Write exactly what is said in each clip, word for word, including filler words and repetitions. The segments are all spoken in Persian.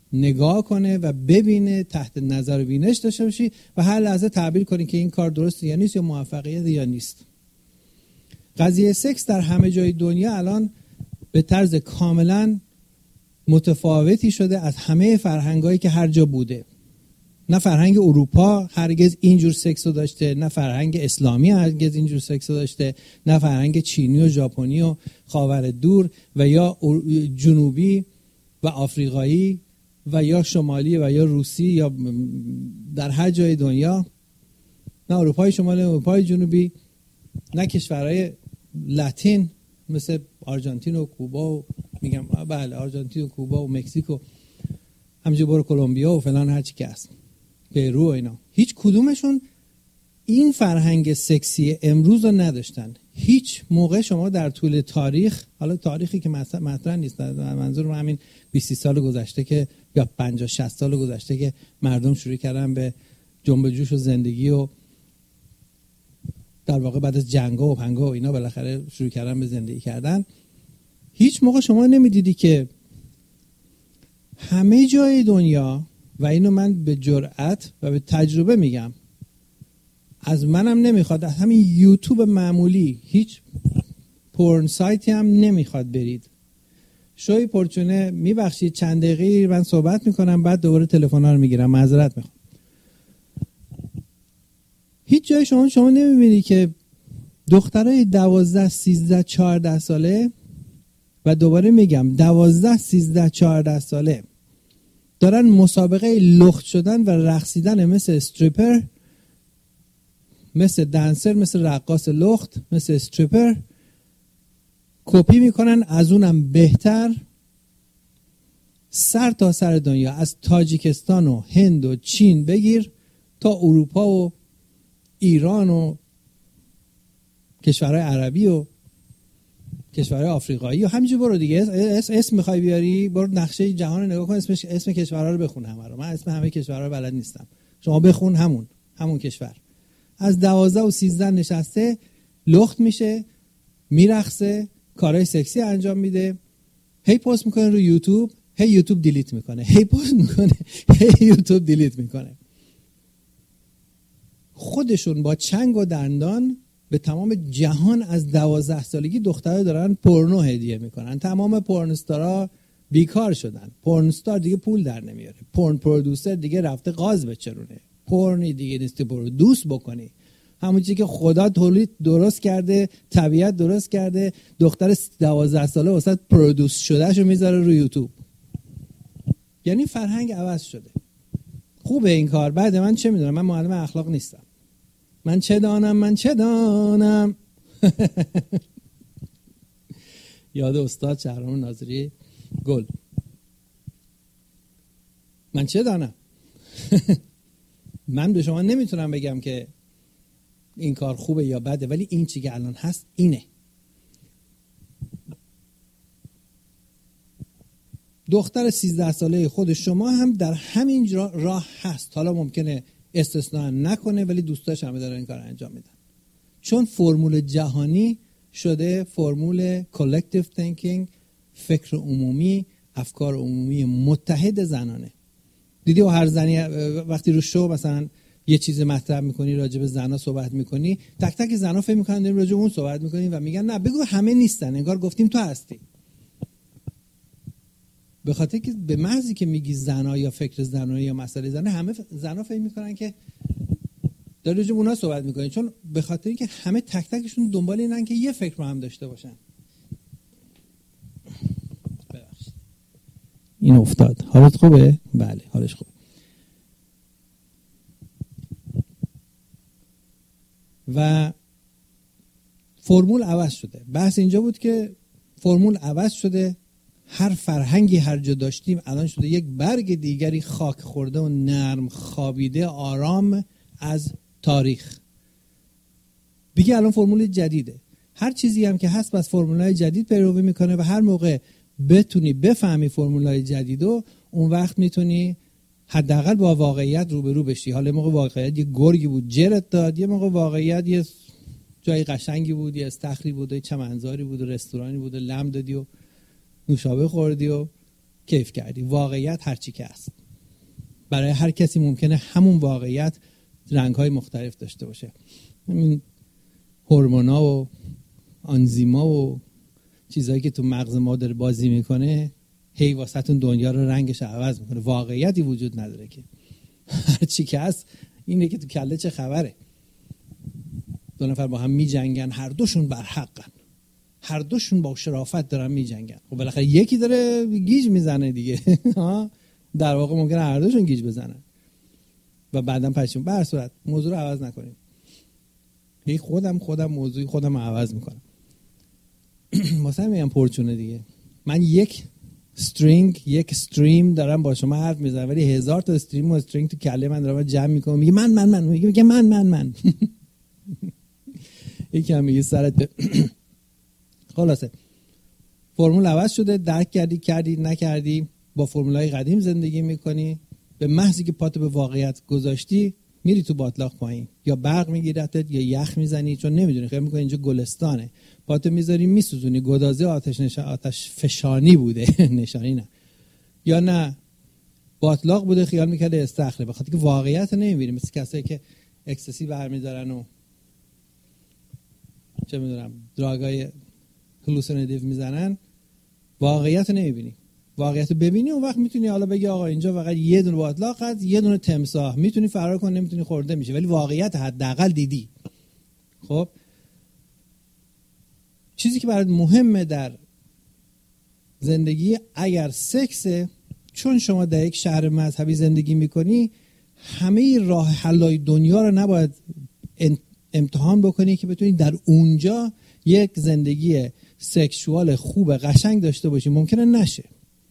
نگاه کنه و ببینه، تحت نظر و بینش داشته باشی و هر لحظه تعبیر کنی که این کار درسته یا نیست، یا موفقیت یا نیست. قضیه سکس در همه جای دنیا الان به طرز کاملا متفاوتی شده از همه فرهنگایی که هر جا بوده. نه فرهنگ اروپا هرگز اینجور سکس رو داشته، نه فرهنگ اسلامی هرگز اینجور سکس رو داشته، نه فرهنگ چینی و ژاپنی و خاور دور و یا جنوبی و آفریقایی و یا شمالی و یا روسی یا در هر جای دنیا، نه اروپای شمالی، اروپای جنوبی، نه کشورهای لاتین مثل آرژانتین و کوبا و میگم بله آرژانتین و کوبا و مکزیک و همینجور برو کلمبیا و فلان هر چی که هست، پرو و اینا. هیچ کدومشون این فرهنگ سکسی امروز رو نداشتن. هیچ موقع شما در طول تاریخ، حالا تاریخی که مطرح نیست، منظورم همین بیست سال گذشته که یا پنجاه شصت سال گذشته که مردم شروع کردن به جنب جوش و زندگی و در واقع بعد از جنگا و پنگا و اینا بالاخره شروع کردن به زندگی کردن. هیچ موقع شما نمیدیدی که همه جای دنیا، و اینو من به جرئت و به تجربه میگم، از منم نمیخواد، از همین یوتیوب معمولی هیچ پورن سایتی هم نمیخواد برید. شوی پرچونه میبخشید چند دقیقه من صحبت میکنم بعد دوباره تلفن‌ها رو میگیرم، معذرت میخوام. هیچ جای شما شما نمیبینی که دخترای دوازده سیزده چهارده ساله، و دوباره میگم دوازده سیزده چهارده ساله، دارن مسابقه لخت شدن و رقصیدن مثل استریپر، مثل دنسر، مثل رقاص لخت، مثل استریپر کپی میکنن، از اونم بهتر، سر تا سر دنیا، از تاجیکستان و هند و چین بگیر تا اروپا و ایران و کشورهای عربی و کشورهای آفریقایی و همینجور. برو دیگه اسم, اسم میخوای بیاری، برو نقشه جهان رو نگاه کن، اسمش اسم کشورها رو بخون همه رو. من اسم همه کشورها رو بلد نیستم، شما بخون همون همون کشور. از دوازده و سیزده نشسته لخت میشه، میرقصه، کارهای سکسی انجام میده، هی پست میکنه رو یوتیوب، هی یوتیوب دیلیت میکنه، هی پست میکنه، هی یوتیوب دیلیت میکنه. خودشون با چنگ و دندان به تمام جهان از دوازده سالگی دخترها دارن پورنو هدیه میکنن. تمام پورنستارا بیکار شدن، پورنستار دیگه پول در نمیاره، پورن پرودوسر دیگه رفته غاز بچرونه، پورنی دیگه نیست پرودوس بکنی. همون چیزی که خدا تولید درست کرده، طبیعت درست کرده، دختر دوازده ساله واسه پرودوس شدهشو میذاره رو یوتیوب. یعنی فرهنگ عوض شده. خوبه این کار. بعد من چه میدونم، من معلم اخلاق نیستم، من چه دانم من چه دانم. یاد استاد شهرام ناظری گل، من چه دانم. من به شما نمیتونم بگم که این کار خوبه یا بده، ولی این چی که الان هست اینه. دختر سیزده ساله خود شما هم در همین راه هست. حالا ممکنه استثناء نکنه ولی دوستاش همه دارن این کار انجام میدن، چون فرمول جهانی شده، فرمول collective thinking، فکر عمومی، افکار عمومی متحد زنانه. دیدی و هر زنی وقتی رو شو مثلا یه چیز مطرح میکنی راجع به زنا صحبت میکنی، تک تک زنا فکر میکنن داریم راجع به اون صحبت میکنیم و میگن نه بگو همه نیستن، انگار گفتیم تو هستی. به خاطر که به محضی که میگی زنا یا فکر زنا یا مسئله زنا، همه زنا فکر میکنن که داری راجع به اونها صحبت میکنی، چون به خاطر اینکه همه تک تکشون دنبال اینن که یه فکر رو هم داشته باشن. ببخشید این افتاد. حالت خوبه؟ بله حالش خوبه. و فرمول عوض شده. بحث اینجا بود که فرمول عوض شده، هر فرهنگی هر جا داشتیم الان شده یک برگ دیگری خاک خورده و نرم خوابیده آرام از تاریخ. بگه الان فرمول جدیده. هر چیزی هم که هست بس فرمولای جدید پیروی میکنه و هر موقع بتونی بفهمی فرمولای جدیدو، اون وقت میتونی حداقل با واقعیت روبرو بشی. حالا موقع واقعیت یه گرگی بود جرت داد، یه موقع واقعیت یه جای قشنگی بود، یه استخری بود، یه چمنزاری بود، رستورانی بود، لم دادی و نوشابه خوردی و کیف کردی. واقعیت هر چی که هست. برای هر کسی ممکنه همون واقعیت رنگ‌های مختلف داشته باشه. همین هورمونا و آنزیما و چیزایی که تو مغز ما داره بازی میکنه هی واسهتون دنیا رو رنگش عوض میکنه. واقعیتی وجود نداره که هر چی که هست اینه که تو کله چه خبره. دو نفر با هم میجنگن، هر دوشون بر حقن، هر دوشون با شرافت دارن میجنگن. خب بالاخره یکی داره گیج میزنه دیگه. در واقع ممکنه هر دوشون گیج بزنن و بعدم پشیمون. به هر صورت موضوع رو عوض نکنیم. هی خودم خودم موضوع خودم رو عوض میکنم. واسه میگم پرچونه دیگه. من یک استرینگ یک استریم دارم با شما حرف میزنم، ولی هزار تا استریم و استرینگ تو کله من دارم جمع میکنم. میگه من من من میگه من من من یکی هم میگه سرت به خلاصه فرمول عوض شده. درک کردی کردی نکردی با فرمولای قدیم زندگی میکنی. به محضی که پاتو به واقعیت گذاشتی میری تو باطلاق پایین، یا برق میگیرتت یا یخ میزنی، چون نمیدونی خیلی میکنی اینجا گلستانه. پاتو میذاری میسوزونی. گدازه آتش نشان آتش فشانی بوده نشانی نه، یا نه باطلاق بوده خیال میکرده استخره، بخاطر که واقعیت نمیبینی. مثل کسایی که اکستسی برمیدارن و چه میدونم دراگای هلوسیناتیو میزنن، واقعیت نمیبینی. واقعیت ببینی اون وقت میتونی حالا بگی آقا اینجا فقط یه دونه باطلاق هست، یه دونه تمساح، میتونی فرار کنی نمیتونی خورده میشه، ولی واقعیت حداقل دیدی. خب چیزی که برات مهمه در زندگی، اگر سکسه، چون شما در یک شهر مذهبی زندگی میکنی، همه راه حلای دنیا رو نباید امتحان بکنی که بتونی در اونجا یک زندگی سکشوال خوب قشنگ داشته باشی. ممکنه نشه.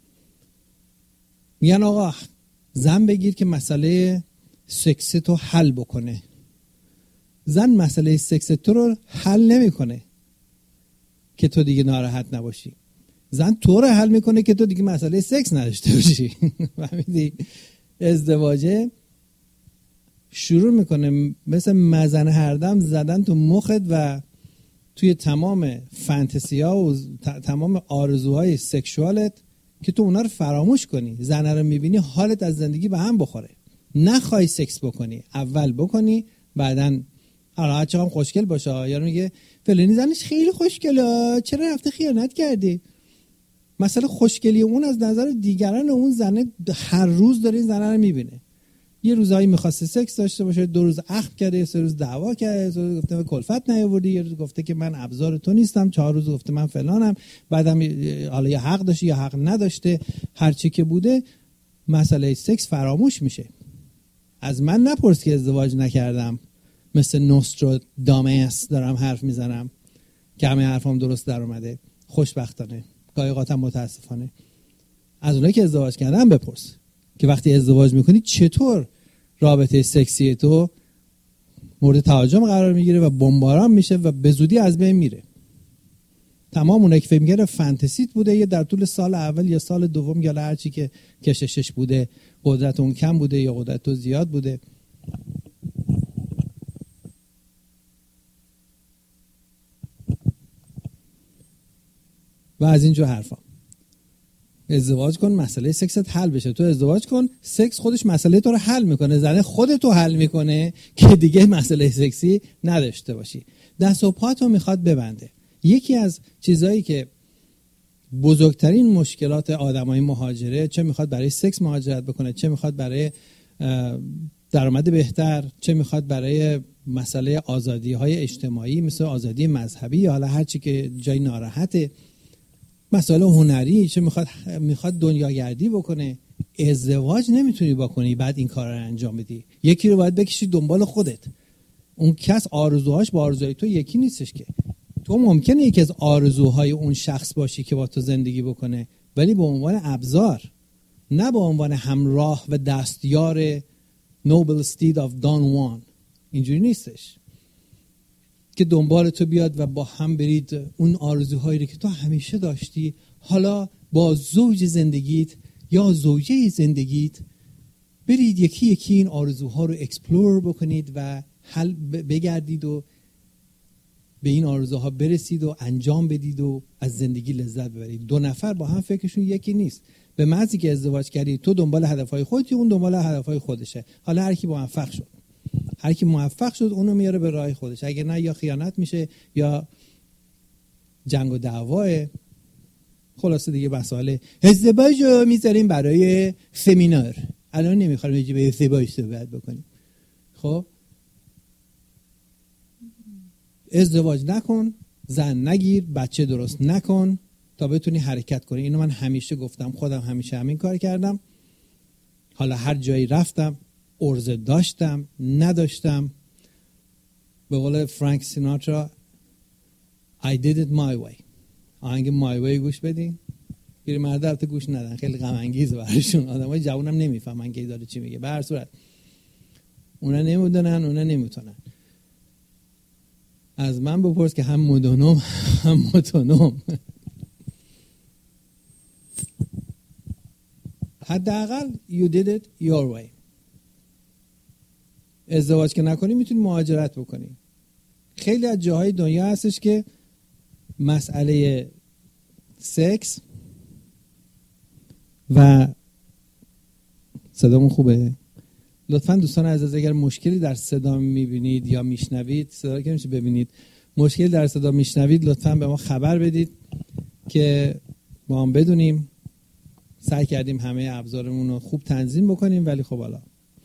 میگن آقا زن بگیر که مسئله سکس تو حل بکنه. زن مسئله سکس تو رو حل نمیکنه که تو دیگه ناراحت نباشی. زن تو رو حل میکنه که تو دیگه مسئله سکس نداشته باشی. فهمیدی؟ ازدواجه شروع میکنه مثل مزن هردم زدن تو مخت و توی تمام فانتزی ها و تمام آرزوهای سکشوالت که تو اونا رو فراموش کنی. زنه رو میبینی حالت از زندگی به هم بخوره. نخوای سکس بکنی، اول بکنی، بعدن حالا چقدر خوشگل باشه. یارو میگه فلانی زنش خیلی خوشگله، چرا رفته خیانت کردی؟ مسئله خوشگلی اون از نظر دیگران اون زنه هر روز داره این زنه رو میبینه. یه روزایی می‌خواسته سکس داشته باشه، دو روز اخم کرده، سه روز دعوا کرده، سه روز گفته کلفت نیاوردی، یه روز گفته که من ابزار تو نیستم، چهار روز گفته من فلانم، بعدم حالا یا حق داشته یا حق نداشته، هر چی که بوده مسئله سکس فراموش میشه. از من نپرس که ازدواج نکردم، مثل نوستراداموس دارم حرف میزنم که همه حرفام درست در اومده، خوشبختانه، گاهی اوقات متاسفانه. از اونایی که ازدواج کردن بپرس که وقتی ازدواج میکنی چطور رابطه سکسی تو مورد توجه قرار میگیره و بمباران میشه و به زودی از بین میره. تمام اونایی که فکر می‌کردن فانتزیت بوده، یه در طول سال اول یا سال دوم یا هر چی که کششش بوده، قدرت اون کم بوده یا قدرت تو زیاد بوده. و از اینجور حرفا. ازدواج کن مسئله سکست حل بشه. تو ازدواج کن، سکس خودش مسئله تو رو حل میکنه. زنه خودتو حل میکنه که دیگه مسئله سکسی نداشته باشی. دست و پاتو میخواد ببنده. یکی از چیزایی که بزرگترین مشکلات آدمای مهاجره، چه میخواد برای سکس مهاجرت بکنه، چه میخواد برای درآمد بهتر، چه میخواد برای مسئله آزادی های اجتماعی مثل آزادی مذهبی یا حالا هر چی که جای ناراحته، مسئله هنری، چه میخواد میخواد دنیاگردی بکنه، ازدواج نمیتونی بکنی بعد این کار رو انجام بدی. یکی رو باید بکشی دنبال خودت. اون کس آرزوهاش با آرزوهای تو یکی نیستش که. تو ممکنه یکی از آرزوهای اون شخص باشی که با تو زندگی بکنه، ولی به عنوان ابزار، نه به عنوان همراه و دستیار noble steed of Don Juan. اینجوری نیستش که دنبال تو بیاد و با هم برید اون آرزوهایی که تو همیشه داشتی حالا با زوج زندگیت یا زوجه زندگیت برید یکی یکی این آرزوها رو اکسپلور بکنید و حل بگردید و به این آرزوها برسید و انجام بدید و از زندگی لذت ببرید. دو نفر با هم فکرشون یکی نیست. به محضی که ازدواج کردی تو دنبال هدفهای خودتی، اون دنبال هدفهای خودشه. حالا هر کی موفق شد هر کی موفق شد اونو میاره به راه خودش، اگه نه یا خیانت میشه یا جنگ و دعواه. خلاصه دیگه مسائل ازدواج رو میذاریم برای سمینار، الان نمیخوایم یه به ازدواج صحبت بکنیم. خب ازدواج نکن، زن نگیر، بچه درست نکن تا بتونی حرکت کنی. اینو من همیشه گفتم، خودم همیشه همین کار کردم. حالا هر جایی رفتم عرضه داشتم نداشتم، به قول فرانک سیناترا I did it my way. آهنگ my way گوش بدین. پیر مرد البته گوش ندن، خیلی غم انگیزه براشون. آدمای جوونم نمیفهمن که داره چی میگه. به هر صورت اونا نمیدونن، اونا نمیتونن. از من بپرس که هم مدونم هم متونم. حداقل you did it your way. ازدواج که نکنی میتونی مهاجرت بکنی. خیلی از جاهای دنیا هستش که مسئله سکس و صدامون خوبه؟ لطفاً دوستان عزیز اگر مشکلی در صدا میبینید یا میشنوید، صدا که نمیشه ببینید، مشکلی در صدا میشنوید لطفاً به ما خبر بدید که ما هم بدونیم. سعی کردیم همه ابزارمون رو خوب تنظیم بکنیم، ولی خب حالا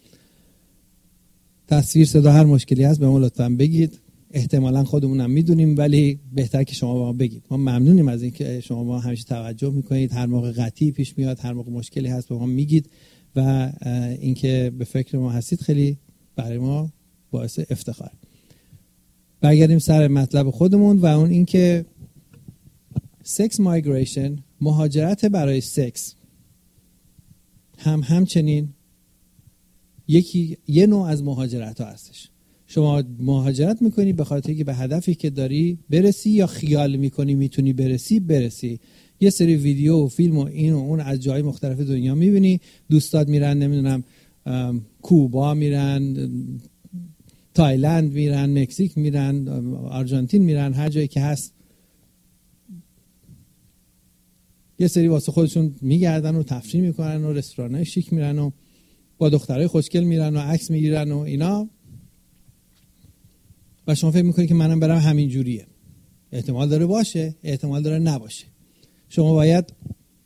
تصویر صدا هر مشکلی هست به ما لطفاً بگید. احتمالاً خودمونم میدونیم ولی بهتر که شما به ما بگید. ما ممنونیم از اینکه شما ما همیشه توجه میکنید، هر موقع قطعی پیش میاد، هر موقع مشکلی هست به ما میگید و اینکه به فکر ما هستید خیلی برای ما باعث افتخار. برگردیم سر مطلب خودمون و اون اینکه سکس مایگریشن، مهاجرت برای سکس، هم همچنین یکی یه نوع از مهاجرت ها هستش. شما مهاجرت میکنی به خاطر که به هدفی که داری برسی یا خیال میکنی میتونی برسی برسی. یه سری ویدیو و فیلم و این و اون از جای مختلف دنیا میبینی، دوستات میرن نمیدونم کوبا میرن، تایلند میرن، مکزیک میرن، آرژانتین میرن، هر جایی که هست یه سری واسه خودشون میگردن و تفریح میکنن و رستورانای شیک میرن و با دخترای خوشگل میرن و عکس میگیرن و اینا، و شما فکر میکنید که منم برم همین جوریه. احتمال داره باشه، احتمال داره نباشه. شما باید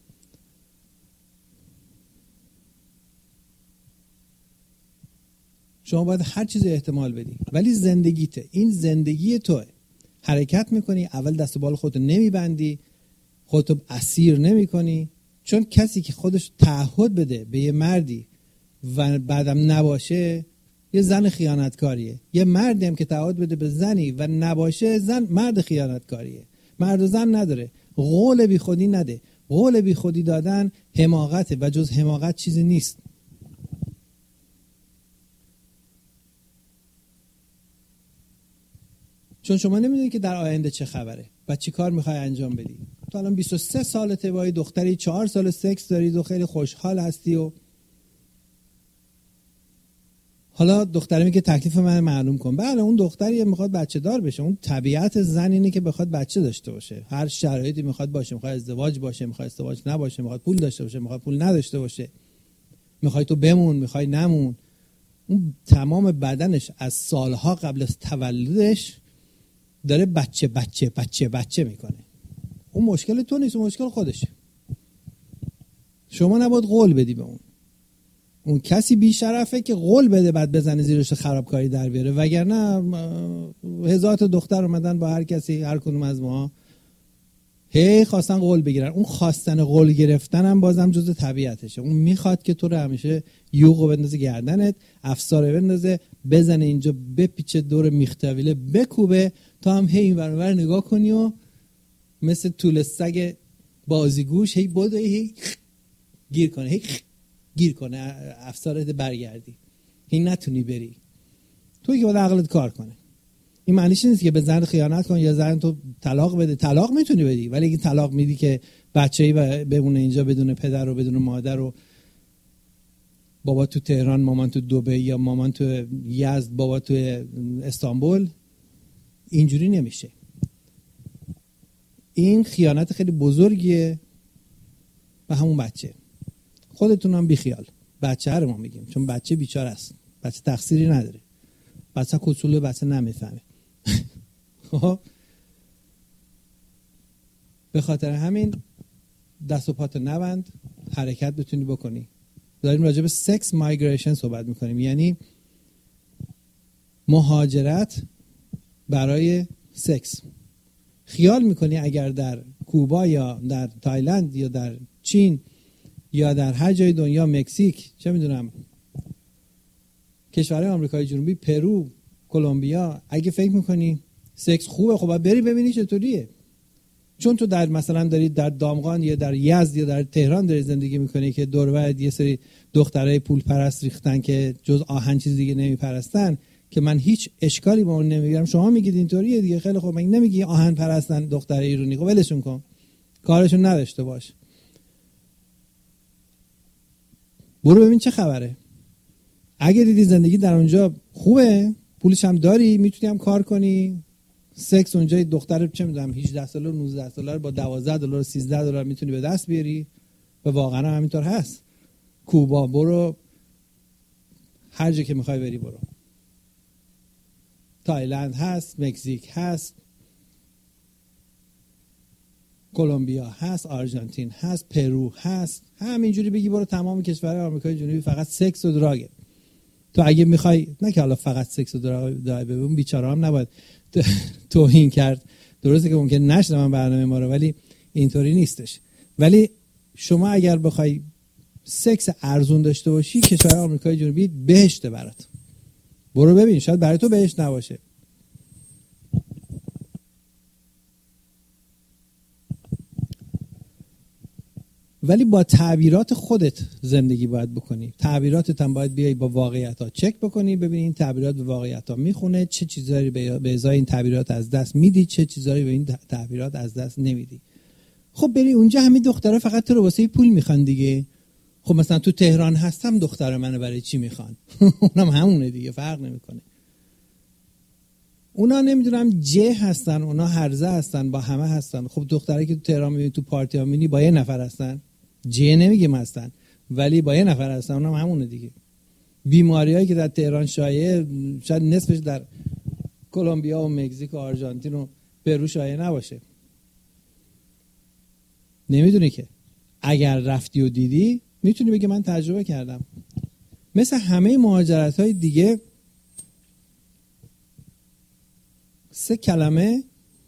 شما باید هر چیز احتمال بدی، ولی زندگیته، این زندگی توه. حرکت میکنی، اول دست و بال خودتو نمیبندی، خودتو اسیر نمیکنی، چون کسی که خودش تعهد بده به یه مردی و بعدم نباشه یه زن خیانتکاریه. یه مردی هم که تعهد بده به زنی و نباشه زن مرد خیانتکاریه. مرد و زن نداره. قول بی خودی نده. قول بی خودی دادن حماقته و جز حماقت چیزی نیست. چون شما نمیدونید که در آینده چه خبره و چی کار میخوای انجام بدی. تو الان بیست و سه سالته، با دختری چهار سال سکس دارید و خیلی خوشحال هستی و حالا دختری میگه تکلیف من معلوم کن. بله اون دختری میخواد بچه دار بشه، اون طبیعت زن اینه که بخواد بچه داشته باشه، هر شرایطی میخواد باشه، میخواد ازدواج باشه، میخواد ازدواج نباشه، میخواد پول داشته باشه، میخواد پول نداشته باشه، میخوای تو بمون، میخوای نمون. اون تمام بدنش از سالها قبل از تولدش داره بچه بچه بچه بچه میکنه. اون مشکل تو نیست، اون مشکل خودشه. شما نباید قول بدی به اون. اون کسی بی شرفه که قول بده بعد بزنه زیرش خرابکاری در بیاره، وگرنه هزار تا دختر اومدن با هر کسی، هر کدوم از ما هی خواستن قول بگیرن. اون خواستن قول گرفتن هم بازم جزء طبیعتشه. اون میخواد که تو رو همیشه یوغو بندازه گردنت، افساره بندازه، بزنه اینجا، بپیچه دور میختویله، بکوبه تا هم هی این ور اون ور نگاه کنی و مثل طول سگ بازیگوش هی بود هی گیر کنه، هی گیر کنه، افسارت برگردی، هی نتونی بری. توی که باید عقلت کار کنه. این معنیش نیست که به زن خیانت کن یا زن تو طلاق بده. طلاق میتونی بدی، ولی اگه طلاق میدی که بچه‌ای بمونه اینجا بدون پدر و بدون مادر و بابا تو تهران، مامان تو دبی یا مامان تو یزد، بابا تو استانبول، اینجوری نمیشه. این خیانت خیلی بزرگیه و همون بچه. خودتون هم بیخیال. بچه هر ما میگیم چون بچه بیچاره است. بچه تقصیری نداره. بچه کسوله، بچه نمیفهمه. خب به خاطر همین دست و پات نبند، حرکت بتونی بکنی. داریم راجع به سکس مایگریشن صحبت میکنیم، یعنی مهاجرت برای سکس. خیال میکنی اگر در کوبا یا در تایلند یا در چین یا در هر جای دنیا، مکزیک، چه میدونم کشورهای آمریکای جنوبی، پرو، کلمبیا، اگه فکر میکنی سکس خوبه، خب بری ببینی چطوریه. چون تو در مثلا داری در دامغان یا در یزد یا در تهران داری زندگی میکنی که دور و برت یه سری دخترای پول پرست ریختن که جز آهن چیز دیگه نمیپرستن، که من هیچ اشکالی با اون نمیگیرم. شما میگید اینطوریه دیگه، خیلی خوب، من نمیگی آهن پرستن دختر ایرانی، خب ولشون کن، کارشون نداشته باش، برو ببین چه خبره. اگه دیدی زندگی در اونجا خوبه، پولش هم داری، میتونی هم کار کنی، سکس اونجا دختر چه میدونم هجده دلار نوزده دلار با دوازده دلار سیزده دلار میتونی به دست بیاری و واقعا هم همینطور هست. کوبا برو، هر جا که میخوای بری برو. تایلند هست، مکزیک هست، کلمبیا هست، آرژانتین هست، پرو هست، همینجوری بگی برو تمام کشورهای آمریکای جنوبی فقط سکس و دراگه. تو اگه میخوای، نه که حالا فقط سکس و دراگ، اون بیچاره هم نباید توهین کرد، درسته که ممکن نشنه من برنامه ما رو، ولی اینطوری نیستش. ولی شما اگر بخوای سکس ارزون داشته باشی، کشورهای آمریکای جنوبی بهشته برات، برو ببین، شاید برای تو بهشت نباشه. ولی با تعبیرات خودت زندگی باید بکنی. تعبیراتت هم باید بیای با واقعیت ها چک بکنی، ببینی این تعبیرات به واقعیت ها میخونه، چه چیزایی به ازای این تعبیرات از دست میدی، چه چیزایی به این تعبیرات از دست نمیدی. خب بری اونجا همین دخترها فقط تو رو واسه پول میخوان دیگه. خب مثلا تو تهران هستم، دختر منو برای چی میخوان؟ اونم همونه دیگه، فرق نمیکنه. اونا نمیدونم جه هستن، اونا هرزه هستن، با همه هستن. خب دخترایی که تو تهران میبینی تو پارتی ها میبینی با یه نفر هستن، جه نمیگیم هستن، ولی با یه نفر هستن، اونم همونه دیگه. بیماریایی که در تهران شایع، شاید نصفش در کلمبیا و مکزیک و آرژانتین و پرو شایع نباشه. نمیدونی که اگر رفتی و دیدی میتونی بگی من تجربه کردم. مثل همه مهاجرت های دیگه، سه کلمه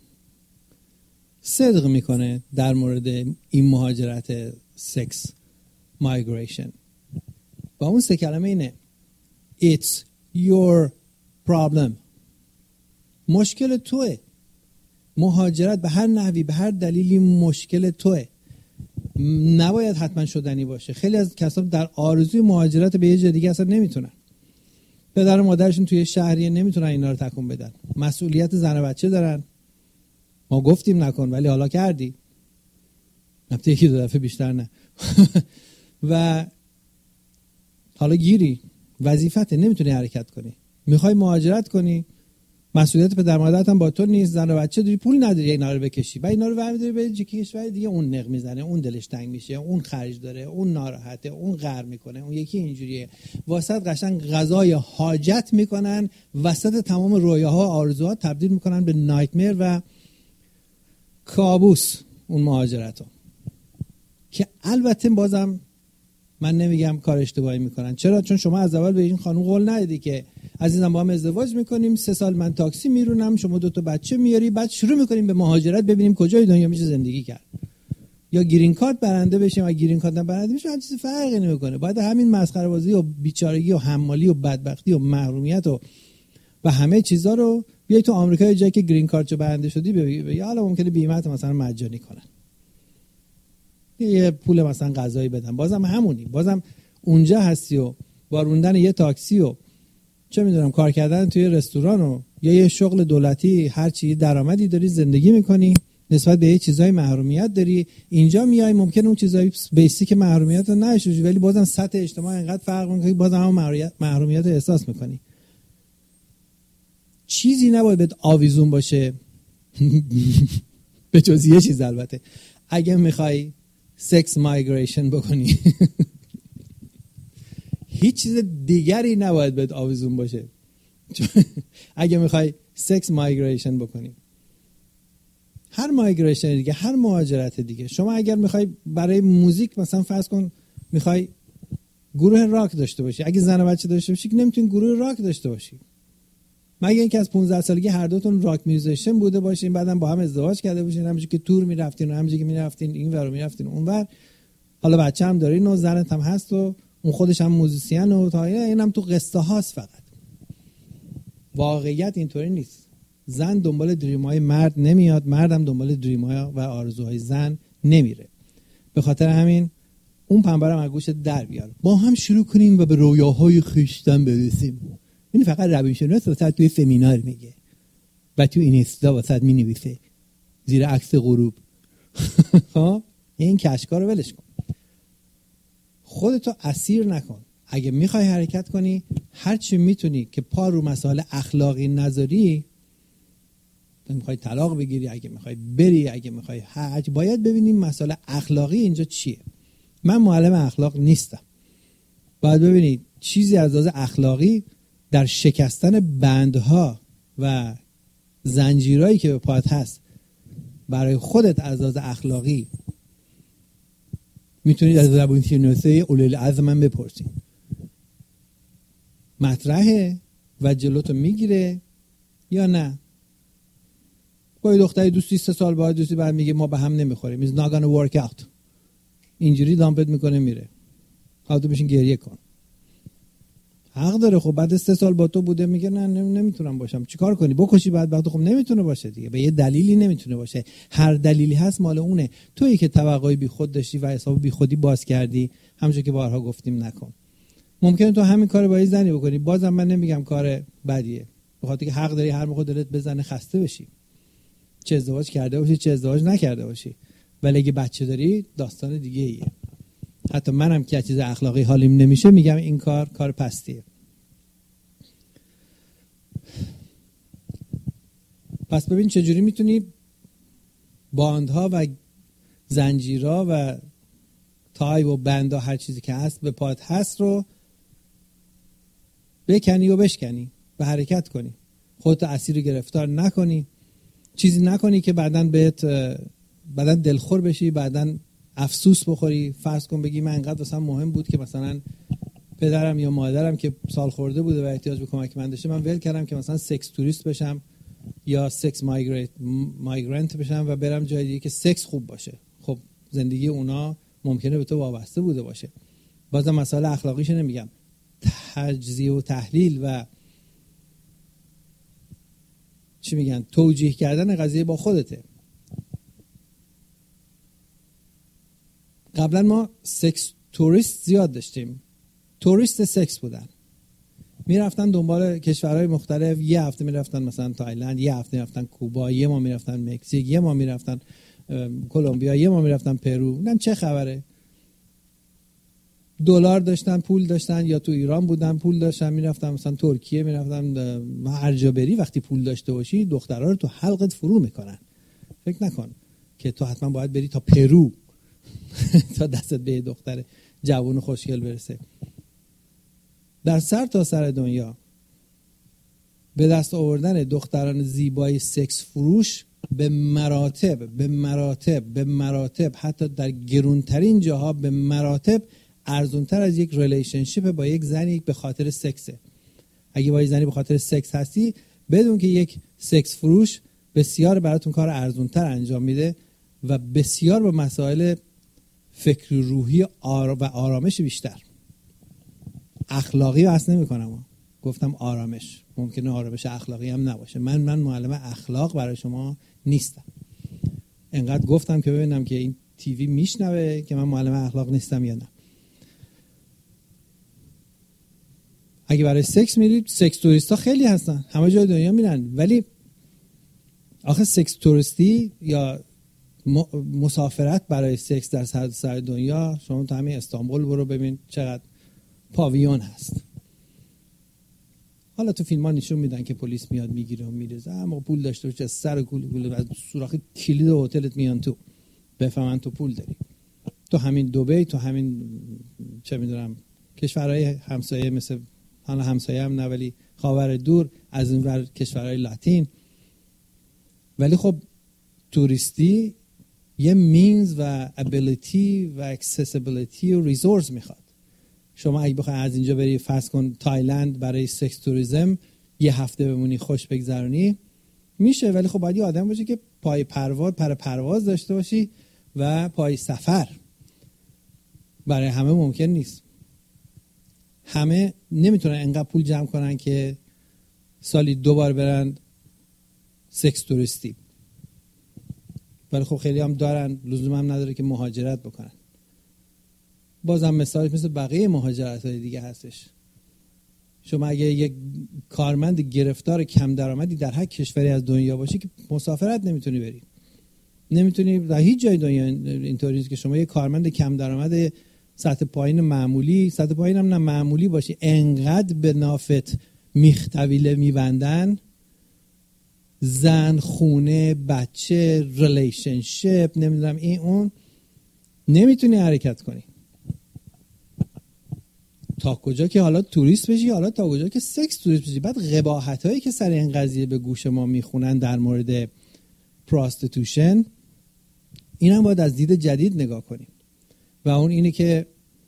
صدق میکنه در مورد این مهاجرت سکس مایگریشن. با اون سه کلمه اینه: It's your problem. مشکل توه. مهاجرت به هر نحوی، به هر دلیلی مشکل توه. نباید حتما شدنی باشه. خیلی از کسان در آرزوی مهاجرت به یه جای دیگه اصلا نمیتونن. پدر و مادرشون توی شهریه نمیتونن اینا رو تکون بدن. مسئولیت زن و بچه دارن. ما گفتیم نکن، ولی حالا کردی. نبته یکی دو دفعه بیشتر نه. و حالا گیری، وظیفته، نمیتونی حرکت کنی. میخوای مهاجرت کنی، مسئولیت پدر مادرت هم با تو نیست، زن و بچه داری، پول نداری اینا رو بکشی، بعد اینا رو برمی‌داری به یه کشور دیگه، اون نق میزنه، اون دلش تنگ میشه، اون خرج داره، اون ناراحته، اون غر میکنه، اون یکی اینجوریه. واسط قشنگ غذای حاجت میکنن، وسط تمام رویاها و آرزوها تبدیل میکنن به نایتمر و کابوس اون مهاجرتو. که البته بازم من نمیگم کار اشتباهی میکنن. چرا؟ چون شما از اول به این خانم قول ندادی که عزیزم با هم ازدواج میکنیم، سه سال من تاکسی میرونم، شما دو تا بچه میاری، بعد شروع میکنیم به مهاجرت، ببینیم کجای دنیا میشه زندگی کرد. یا گرین کارت برنده بشیم، یا گرین کارت برنده بشیم، هیچ چیزی فرقی نمیکنه. بعد همین مسخره بازی و بیچارگی و حمالی و بدبختی و محرومیت و و همه چیزا رو بیای تو آمریکا جایی که گرین کارت برنده شدی بگی حالا ممکنه بیمت مثلا مجانی کنن، یه پول مثلا غذایی بدن، بازم همونی، بازم اونجا هستی و با روندن یه تاکسی و چه میدونم کار کردن توی رستوران و یا یه شغل دولتی، هر چی درآمدی داری، زندگی میکنی، نسبت به یه چیزای محرومیت داری. اینجا میای ممکنه اون چیزای بیسیک محرومیت رو نداشتی، ولی بازم سطح اجتماع اینقدر فرق میکنه، بازم هم محرومیت رو احساس میکنی. چیزی نباید بهت آویزون باشه به جز یه چیز البته، اگه میخوای سکس مایگریشن بکنی هیچ چیز دیگری نباید بهت آویزون باشه. اگه میخوای سکس مایگریشن بکنی، هر مایگریشن دیگه، هر مهاجرت دیگه، شما اگر میخوای برای موزیک مثلا فرض کن میخوای گروه راک داشته باشی، اگه زن و بچه داشته باشی که نمیتونی گروه راک داشته باشی، مگه اینکه از پانزده سالگی هر دوتون راک میوزیشن بوده باشین، بعدم با هم ازدواج کرده باشین، همونجوری که تور میرفتین و همونجوری که میرفتین این ور و میرفتین اونور، حالا بچه هم دارین و زنت هم هست و اون خودش هم موزیسین و تا اینم تو قصه هاست. فقط واقعیت اینطوری نیست. زن دنبال دریم‌های مرد نمیاد، مردم دنبال دریم‌ها و آرزوهای زن نمیره. به خاطر همین اون پنبه رو از گوشت در بیار، با هم شروع کنیم و به رویاهای خویشتن برسیم. این فقط روانشناس واسه توی سمینار میگه و تو اینستا واسه مینویسه زیر عکس غروب. ها این کشکا رو ولش کن، خودتو اسیر نکن. اگه میخوای حرکت کنی، هر چی میتونی که پا رو مسائل اخلاقی نذاری، میخوای طلاق بگیری، اگه میخوای بری، اگه میخوای حج، باید ببینیم مسائل اخلاقی اینجا چیه. من معلم اخلاق نیستم، باید ببینید چیزی از لحاظ اخلاقی در شکستن بندها و زنجیرهایی که به پات هست برای خودت از لحاظ اخلاقی میتونید از روانشناسای اولوالعزم من بپرسید. مطرحه و جلوتو میگیره یا نه؟ با دختری دوستی سه سال بعد دوستی بعد میگه ما به هم نمیخوریم، it's not gonna work out، اینجوری دامپت میکنه میره، حالا تو بشین گریه کن. حق داره. خب بعد سه سال با تو بوده میگه نه نمیتونم باشم، چیکار کنی؟ بکشی بعد بعد خب نمیتونه باشه دیگه، به یه دلیلی نمیتونه باشه، هر دلیلی هست مال اونه. تویی که توقعی بی خود داشتی و حساب بی خودی باز کردی، همونجوری که بارها گفتیم نکن. ممکنه تو همین کارو با یه زنی بکنی، بازم من نمیگم کار بدیه، به خاطر که حق داری هر موقع دلت بزنه خسته بشی، چه ازدواج کرده باشی چه ازدواج نکرده باشی. ولی اگه بچه داری داستان دیگه ایه. حتی منم که چیز اخلاقی حالیم نمیشه میگم این کار کار پستیه. پس ببین چجوری میتونی باندها و زنجیرها و تای و بندا هر چیزی که هست به پات هست رو بکنی و بشکنی و حرکت کنی، خودت اسیر گرفتار نکنی، چیزی نکنی که بعدن بهت بعدن دلخور بشی، بعدن افسوس بخوری. فرض کن بگی من انقدر واسم مهم بود که مثلا پدرم یا مادرم که سال خورده بوده و احتیاج به کمک من داشته، من ول کردم که مثلا سکس توریست بشم یا سکس مایگرنت بشم و برم جای دیگه که سکس خوب باشه. خب زندگی اونا ممکنه به تو وابسته بوده باشه. بازم مسائل اخلاقیش نمیگم، تجزیه و تحلیل و چی میگن توجیه کردن قضیه با خودته. قبلا ما سکس توریست زیاد داشتیم، توریست سکس بودن، میرفتن دنبال کشورهای مختلف، یه هفته میرفتن مثلا تایلند، یه هفته میرفتن کوبا، یه ماه میرفتن مکزیک، یه ماه میرفتن کلمبیا، یه ماه میرفتن پرو. نه چه خبره؟ دلار داشتن، پول داشتن، یا تو ایران بودن پول داشتن میرفتن مثلا ترکیه میرفتن. هر جا بری وقتی پول داشته باشی دخترها رو تو حلقت فرو میکنن. فکر نکن که تو حتما باید بری تا پرو تا دستت به دختر جوان و خوشگل برسه. در سر تا سر دنیا به دست آوردن دختران زیبای سکس فروش به مراتب به مراتب به مراتب حتی در گرونترین جاها به مراتب ارزونتر از یک ریلیشنشیپ با یک زنی به خاطر سکسه. اگه با یک زنی به خاطر سکس هستی، بدون که یک سکس فروش بسیار براتون کار ارزونتر انجام میده و بسیار با مسائل فکر روحی آر... و آرامش بیشتر. اخلاقی بحث نمی کنم، گفتم آرامش، ممکنه آرامش اخلاقی هم نباشه. من من معلم اخلاق برای شما نیستم. انقدر گفتم که ببینم که این تیوی میشنوه که من معلم اخلاق نیستم یا نه. اگه برای سکس میرید، سکس توریستا خیلی هستن، همه جای دنیا میرن، ولی آخه سکس توریستی یا مسافرت برای سکس در سر سر دنیا، شما تو همین استانبول برو ببین چقدر پاویون هست. حالا تو فیلم ها نشون میدن که پلیس میاد میگیره و میرزه، اما پول داشته باشه از سر گول گول از سوراخ کلید هتلت میان تو بفهمن تو پول داری. تو همین دبی، تو همین چه میدونم کشورهای همسایه مثل حالا همسایه هم نه ولی خاور دور، از این ور کشورهای لاتین. ولی خب توریستی یه مینز و ابیلیتی و اکسسیبیلیتی و ریسورس میخواد. شما اگه بخوای از اینجا بری فرض کن تایلند برای سکس توریسم یه هفته بمونی خوش بگذرونی میشه، ولی خب باید یه آدم باشه که پای پرواز پر پرواز داشته باشی و پای سفر. برای همه ممکن نیست، همه نمیتونن انقدر پول جمع کنن که سالی دو بار برن سکس توریستی. ولی خب خیلی هم دارن، لزوم هم نداره که مهاجرت بکنن. بازم مثالش مثل بقیه مهاجرت های دیگه هستش. شما اگه یک کارمند گرفتار کم درآمدی در هر کشوری از دنیا باشی که مسافرت نمیتونی بری، نمیتونی در هیچ جای دنیا اینطوری نیست که شما یک کارمند کم درآمد سطح پایین معمولی، سطح پایین هم نه معمولی باشی، انقدر به نافت میختویله میبندن، زن، خونه، بچه، ریلیشنشپ، نمیدونم این اون، نمیتونی حرکت کنی. تا کجا که حالا توریست بشی، حالا تا کجا که سکس توریست بشی. بعد قباحت هایی که سر این قضیه به گوش ما میخونن در مورد پراستیتوشن، این هم باید از دید جدید نگاه کنیم و اون اینه که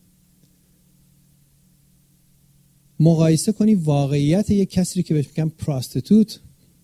مقایسه کنی واقعیت یک کسی که بهش میگن پراستیتوت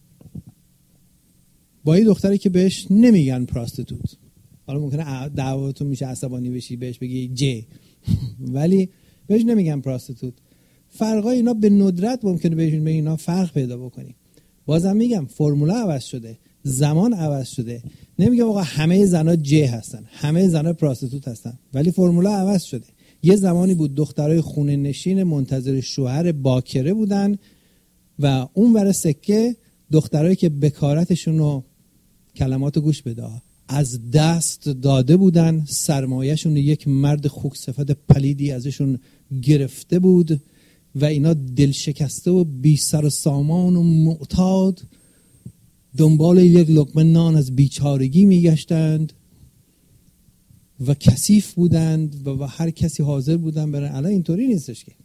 با یه دختری که بهش نمیگن پراستیتوت. حالا ممکنه دعواتون میشه عصبانی بشی بهش بگی جی ولی بهش نمیگن پراستیتوت. فرقای اینا به ندرت ممکنه بهشون به اینا فرق پیدا بکنی. بازم میگم فرموله عوض شده، زمان عوض شده. نمیگم آقا همه زنا جی هستن، همه زنا پراستیتوت هستن، ولی فرموله عوض شده. یه زمانی بود دخترای خونه نشین منتظر شوهر باکره بودن و اون ور سکه دخترایی که بکارتشون رو، کلمات گوش بده، از دست داده بودن، سرمایه‌شون یک مرد خوک صفت پلیدی ازشون گرفته بود و اینا دل شکسته و بی سر و سامان و معتاد دنبال یک لقمه نان از بیچارگی میگشتند و کثیف بودند و هر کسی حاضر بودن برن. الان اینطوری نیستش که.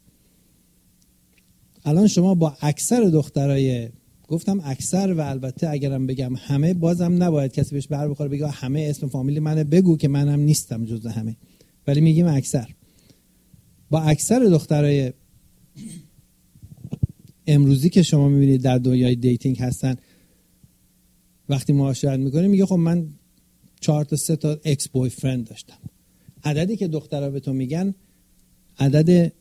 الان شما با اکثر دخترای، گفتم اکثر و البته اگرم بگم همه، بازم نباید کسی بهش بر بخوره بگه همه اسم فامیلی منه، بگو که منم نیستم جز همه، ولی میگیم اکثر. با اکثر دخترای امروزی که شما میبینید در دنیای دیتینگ هستن، وقتی معاشرت میکنه میگه خب من چهار تا سه تا اکس بوی فرند داشتم. عددی که دخترها به تو میگن عدد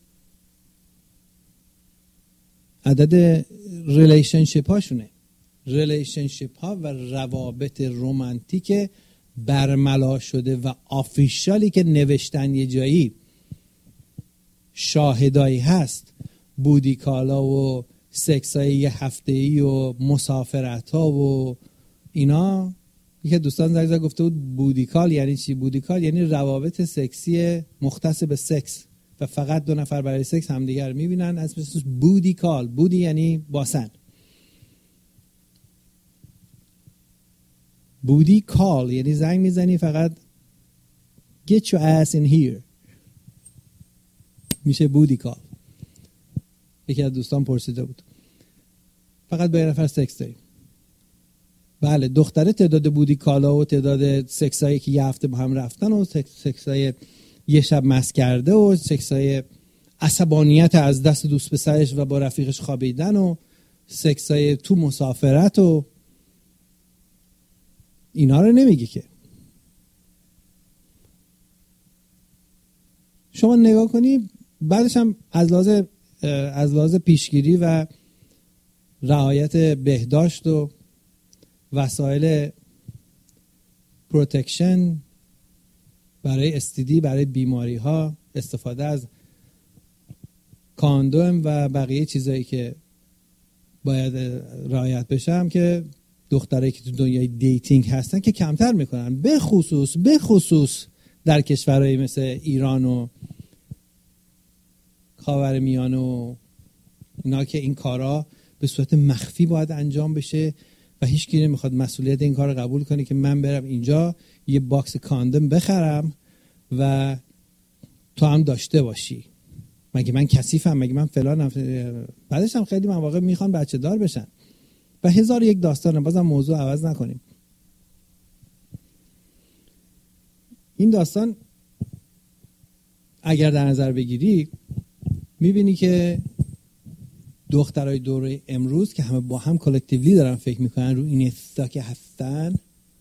عدد ریلیشنشیپ هاشونه، ریلیشنشیپ ها و روابط رمانتیک برملا شده و آفیشالی که نوشتن یه جایی شاهدایی هست، بودی کالا و سکس های یه هفته‌ای و مسافرت ها و اینا. یکی دوستان زنگ زد گفته بود بودیکال یعنی چی؟ بودیکال یعنی روابط سکسی مختص به سکس و فقط دو نفر برای سکس همدیگر رو میبینن، اسمش بودیکال. بودی یعنی باسن، بودی کال یعنی زنگ میزنی فقط get your ass in here، میشه بودی کال. یکی از دوستان پرسیده بود فقط با یه نفر سکس داریم. بله، دختره تعداد بودی کالا و تعداد سکسایی که یه هفته با هم رفتن و سکسای یه شب مست کرده و سکسای عصبانیت از دست دوست پسرش و با رفیقش خوابیدن و سکسای تو مسافرت و اینا رو نمیگه که. شما نگاه کنی بعدش هم از لحاظ از لحاظ پیشگیری و رعایت بهداشت و وسایل پروتکشن برای استیدی، برای بیماری ها، استفاده از کاندوم و بقیه چیزایی که باید رعایت بشه هم که دخترایی که تو دنیای دیتینگ هستن که کمتر میکنن، به خصوص به خصوص در کشورهایی مثل ایران و خاورمیانه و اینا که این کارا به صورت مخفی باید انجام بشه و هیچ کی نمیخواد مسئولیت این کار رو قبول کنه که من برم اینجا یه باکس کاندوم بخرم و تو هم داشته باشی. مگه من کثیفم؟ مگه من فلانم؟ بعدش هم خیلی مواقع میخوان بچه دار بشن و هزار یک داستانه. بازم موضوع عوض نکنیم. این داستان اگر در نظر بگیری میبینی که دخترای دوره امروز که همه با هم کلکتیولی دارن فکر میکنن رو این استا که هستن،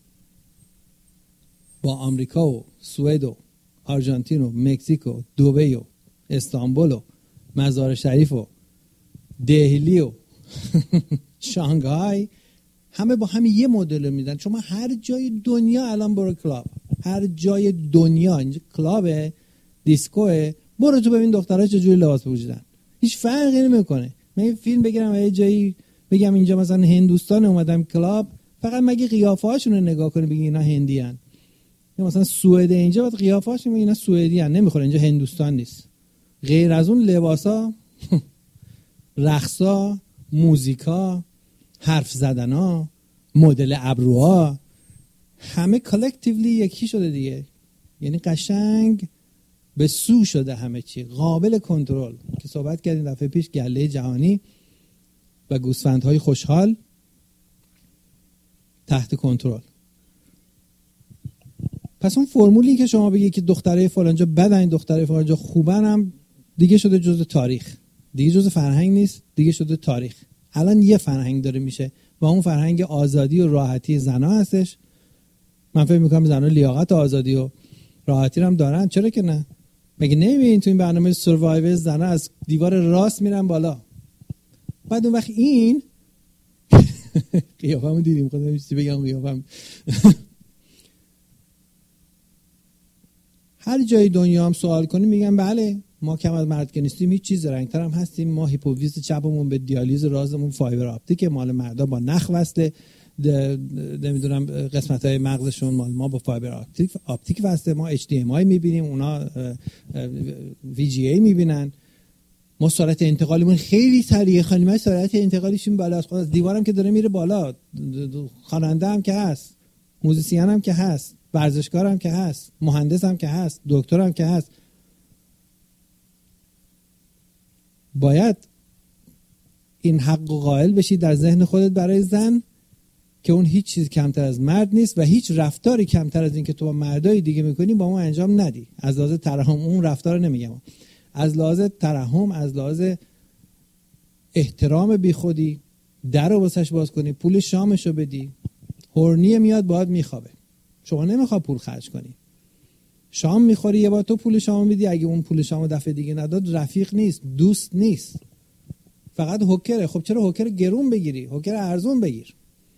با آمریکا و سوئد و آرژانتین و مکزیک و دبی و استانبول و مزار شریف و دهلی و شانگهای همه با هم یه مدل میدن. شما هر جای دنیا الان برو کلاب، هر جای دنیا اینجا کلابه، دیسکوه، برو تو ببین دخترها چجوری لباس پوشیدن، هیچ فرقی نمیکنه. من یه فیلم بگیرم یه جایی بگم اینجا مثلا هندوستان اومدم کلاب، فقط مگه قیافه هاشون رو نگاه کنی بگی اینا هندی ان، یا مثلا سوئد اینجا بعد قیافه هاشون اینا سوئدی ان، نمیخوره اینجا هندوستان نیست. غیر از اون لباسا، رقصا، موزیکا، حرف زدنا، مدل ابروها، همه کلکتیولی یکی شده دیگه. یعنی قشنگ به سو شده همه چی، قابل کنترل. که صحبت کردیم دفعه پیش گله جهانی و گوسفندهای خوشحال تحت کنترل. پس اون فرمولی که شما بگی که دختره فلانجا بدن دختره فلانجا خوبن هم دیگه شده جزء تاریخ، دیگه جزء فرهنگ نیست، دیگه شده تاریخ. الان یه فرهنگ داره میشه و اون فرهنگ آزادی و راحتی زنا هستش. من فکر میکنم زنا لیاقت آزادی و راحتی رو هم دارن، چرا که نه؟ مگه نمیبینین تو این برنامه سروایور زنا از دیوار راست میرن بالا؟ بعد اون وقت این قیافمو دیدیم، خودم چیزی بگم قیافم هر جای دنیا هم سوال کنیم میگن بله ما کم از مرد که نیستیم، هیچ چیز رنگتر هم هستیم. ما هیپوفیز چپمون به دیالیز رازمون فایبر آپتیک، مال مردا با نخ وصله، نمیدونم قسمت های مغزشون مال ما با فایبر آپتیک آپتیک وصله. ما اچ دی ام آی میبینیم، اونا وی جی ای میبینن. ما سرعت انتقالیمون خیلی سریعه، خانمای سرعت انتقالیشون بالاست. خود از دیوارم که داره میره بالا، خواننده هم که هست، موزیسین هم که هست، ورزشکار هم که هست، مهندس هم که هست، دکتر هم که هست. باید این حق قائل بشی در ذهن خودت برای زن که اون هیچ چیز کمتر از مرد نیست و هیچ رفتاری کمتر از این که تو با مردای دیگه میکنی با اون انجام ندی. از لحاظ ترحم، اون رفتار رو نمیگم، از لحاظ ترحم، از لحاظ احترام بی خودی در رو واسش باز کنی، پول شامشو بدی. هورنیه میاد باید میخوابه، شما نمیخواد پول خرج کنی، شام میخوری یه بار تو پول شام میدی، اگه اون پول شام دفعه دیگه نداد رفیق نیست، دوست نیست، فقط هوکره. خب چرا هوکر گرون بگیری؟ هوکر ارزون بگیر.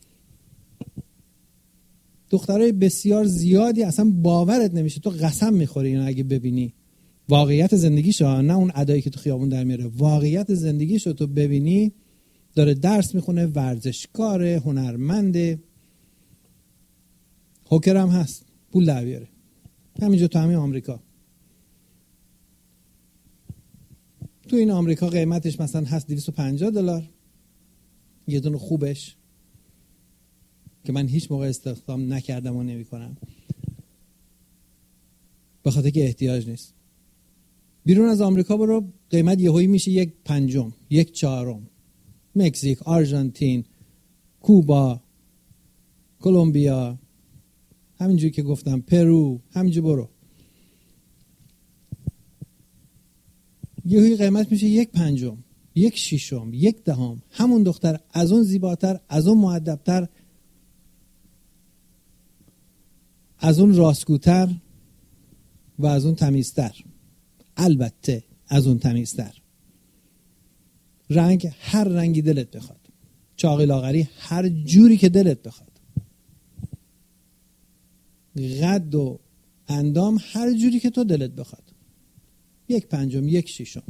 دخترای بسیار زیادی اصلا باورت نمیشه، تو قسم میخوری اینا اگه ببینی واقعیت زندگیشو، نه اون ادایی که تو خیابون در میاره، واقعیت زندگیشو تو ببینی، داره درس میخونه، ورزشکاره، هنرمنده، هوکر هم هست، پول در بیاره. همینجا تو همین آمریکا، تو این آمریکا قیمتش مثلا هست دویست و پنجاه دلار یه دونه خوبش، که من هیچ موقع استخدام نکردم و نمی کنم به خاطر که احتیاج نیست. بیرون از آمریکا برو قیمت یهویی میشه یک پنجم، یک چهارم. مکزیک، آرژانتین، کوبا، کلمبیا، همینجوری که گفتم، پرو، همینجور برو یهویی قیمت میشه یک پنجم، یک ششم، یک دهم. همون دختر از اون زیباتر، از اون مؤدبتر، از اون راستگوتر و از اون تمیزتر، البته از اون تمیزتر. رنگ هر رنگی دلت بخواد، چاقی لاغری هر جوری که دلت بخواد، قد و اندام هر جوری که تو دلت بخواد، یک پنجم، یک ششم.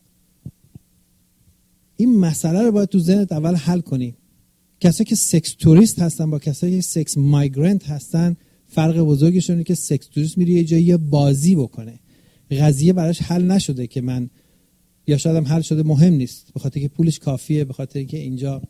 این مسئله رو باید تو ذهنت اول حل کنی. کسایی که سکس توریست هستن با کسایی که سکس مایگرنت هستن فرق بزرگشون اینه که سکس توریست میره یه جایی بازی بکنه، قضیه براش حل نشده که من یا شاید هم حل شده مهم نیست، به خاطر که پولش کافیه، به خاطر که اینجا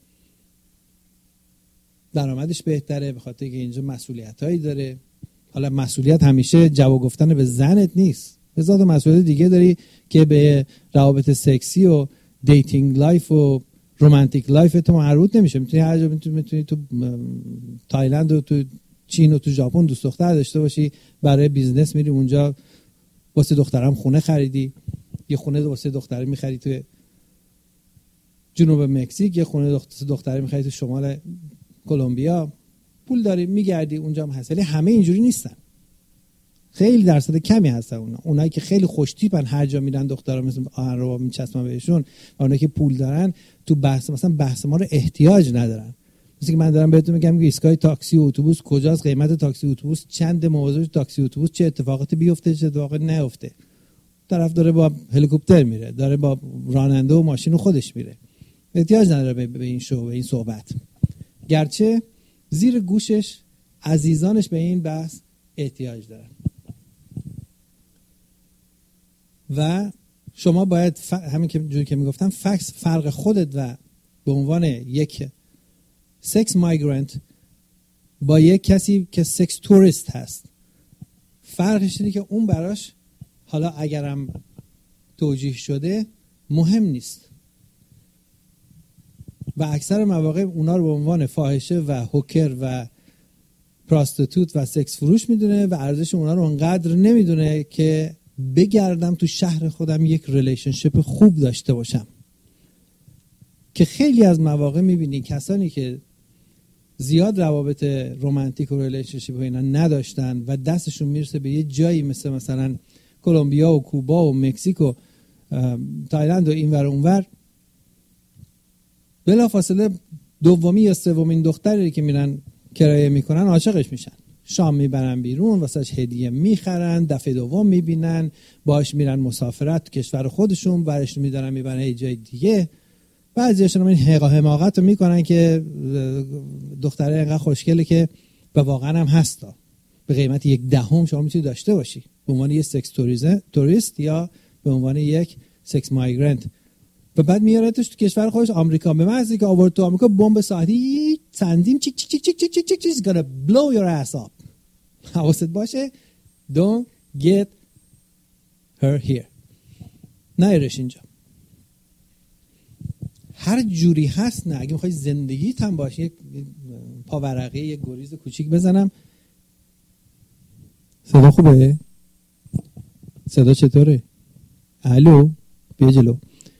درآمدش بهتره، به خاطر که اینجا مسئولیتایی داره. حالا مسئولیت همیشه جواب گفتن به زنت نیست، هزار تا مسئولیت دیگه داری که به روابط سکسی و دیتینگ لایف و رومانتیک لایف تو مربوط نمیشه. میتونی هر جا میتونی, میتونی تو تایلند و تو چین و تو ژاپن دوست دختر داشته باشی، برای بیزنس میری اونجا، واسه دخترم خونه خریدی، یه خونه واسه دختره میخری تو جنوب مکزیک، یه خونه دختره میخری تو شمال کلمبیا، پول داری میگردی اونجا هم هست. ولی همه اینجوری نیستن، خیلی درصد کمی هستن اونا. اونایی که خیلی خوش تیپن، هر جا میرن دخترا مثل آهن رو میچسبن بهشون، و اونایی که پول دارن تو بحث مثلا بحث ما رو احتیاج ندارن. مثل که من دارم بهتون میگم که ایستگاه تاکسی و اتوبوس کجاست، قیمت تاکسی و اتوبوس چند، مواظب تاکسی و اتوبوس چه اتفاقاتی بیفته چه اتفاقاتی نیفته. طرف داره با هلیکوپتر میره، داره با راننده و ماشین خودش میره، احتیاج نداره به این شو به این صحبت، گرچه زیر گوشش عزیزانش به این بحث احتیاج دارن. و شما باید ف... همین که جوری که میگفتم فکس فرق خودت و به عنوان یک سکس مایگرنت با یک کسی که سکس توریست هست، فرقش اینه که اون براش حالا اگرم توجیه شده مهم نیست و اکثر مواقع اونا رو به عنوان فاحشه و هوکر و پراستیتوت و سکس فروش میدونه و ارزش اونا رو انقدر نمیدونه که بگردم تو شهر خودم یک ریلیشنشیپ خوب داشته باشم. که خیلی از مواقع میبینی کسانی که زیاد روابط رمانتیک و ریلیشنشیپ و اینا نداشتن و دستشون میرسه به یه جایی مثل مثلا کلمبیا و کوبا و مکزیک و تایلند و اینور اونور، بلافاصله دومی یا سومین دختری که میرن کرایه میکنن عاشقش میشن، شام میبرن بیرون، واسهش هدیه میخرن، دفعه دوم میبینن، باهاش میرن مسافرت تو کشور خودشون، برش میدارن میبرن یه جای دیگه. بعضیاشون این حقا حماقت رو میکنن که دختره اینقدر خوشگله که به واقعا هم هستا، به قیمت یک دهم شما میتونی داشته باشی به عنوان یک سکس توریست یا به عنوان یک سکس مایگرنت. و بعد میارتش تو کشور خودش آمریکا، به محض اینکه آورد تو آمریکا بمب ساعتی چندیم چیک چیک چیک چیک چیک چیک چیک is gonna blow your ass up. حواست باشه don't get her here. نیارش اینجا. هر جوری هست نه، اگه میخوای زندگیت هم باشه یک پاورقی یک گریز کوچیک بزنم. صدا خوبه؟ صدا چطوره؟ الو بیا جلو.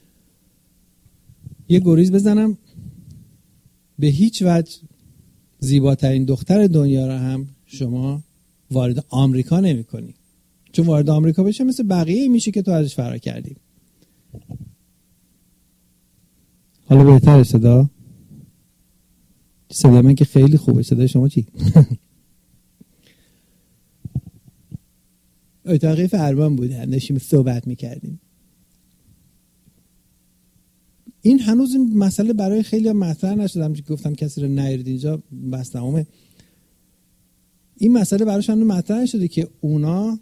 یه گریز بزنم، به هیچ وجه زیباترین دختر دنیا رو هم شما وارد آمریکا نمی کنی، چون وارد آمریکا بشه مثل بقیه میشه که تو ازش فرار کردی. حالا بهتره صدا؟ صدا من که خیلی خوبه، صدای شما چی؟ اتاقی فرمان بودن داشتیم صحبت میکردیم. این هنوز این مسئله برای خیلی ها مطرح نشدم که گفتم کسی رو نیارید اینجا، بس تمامه. این مسئله براشون هنوز مطرح نشده که اونا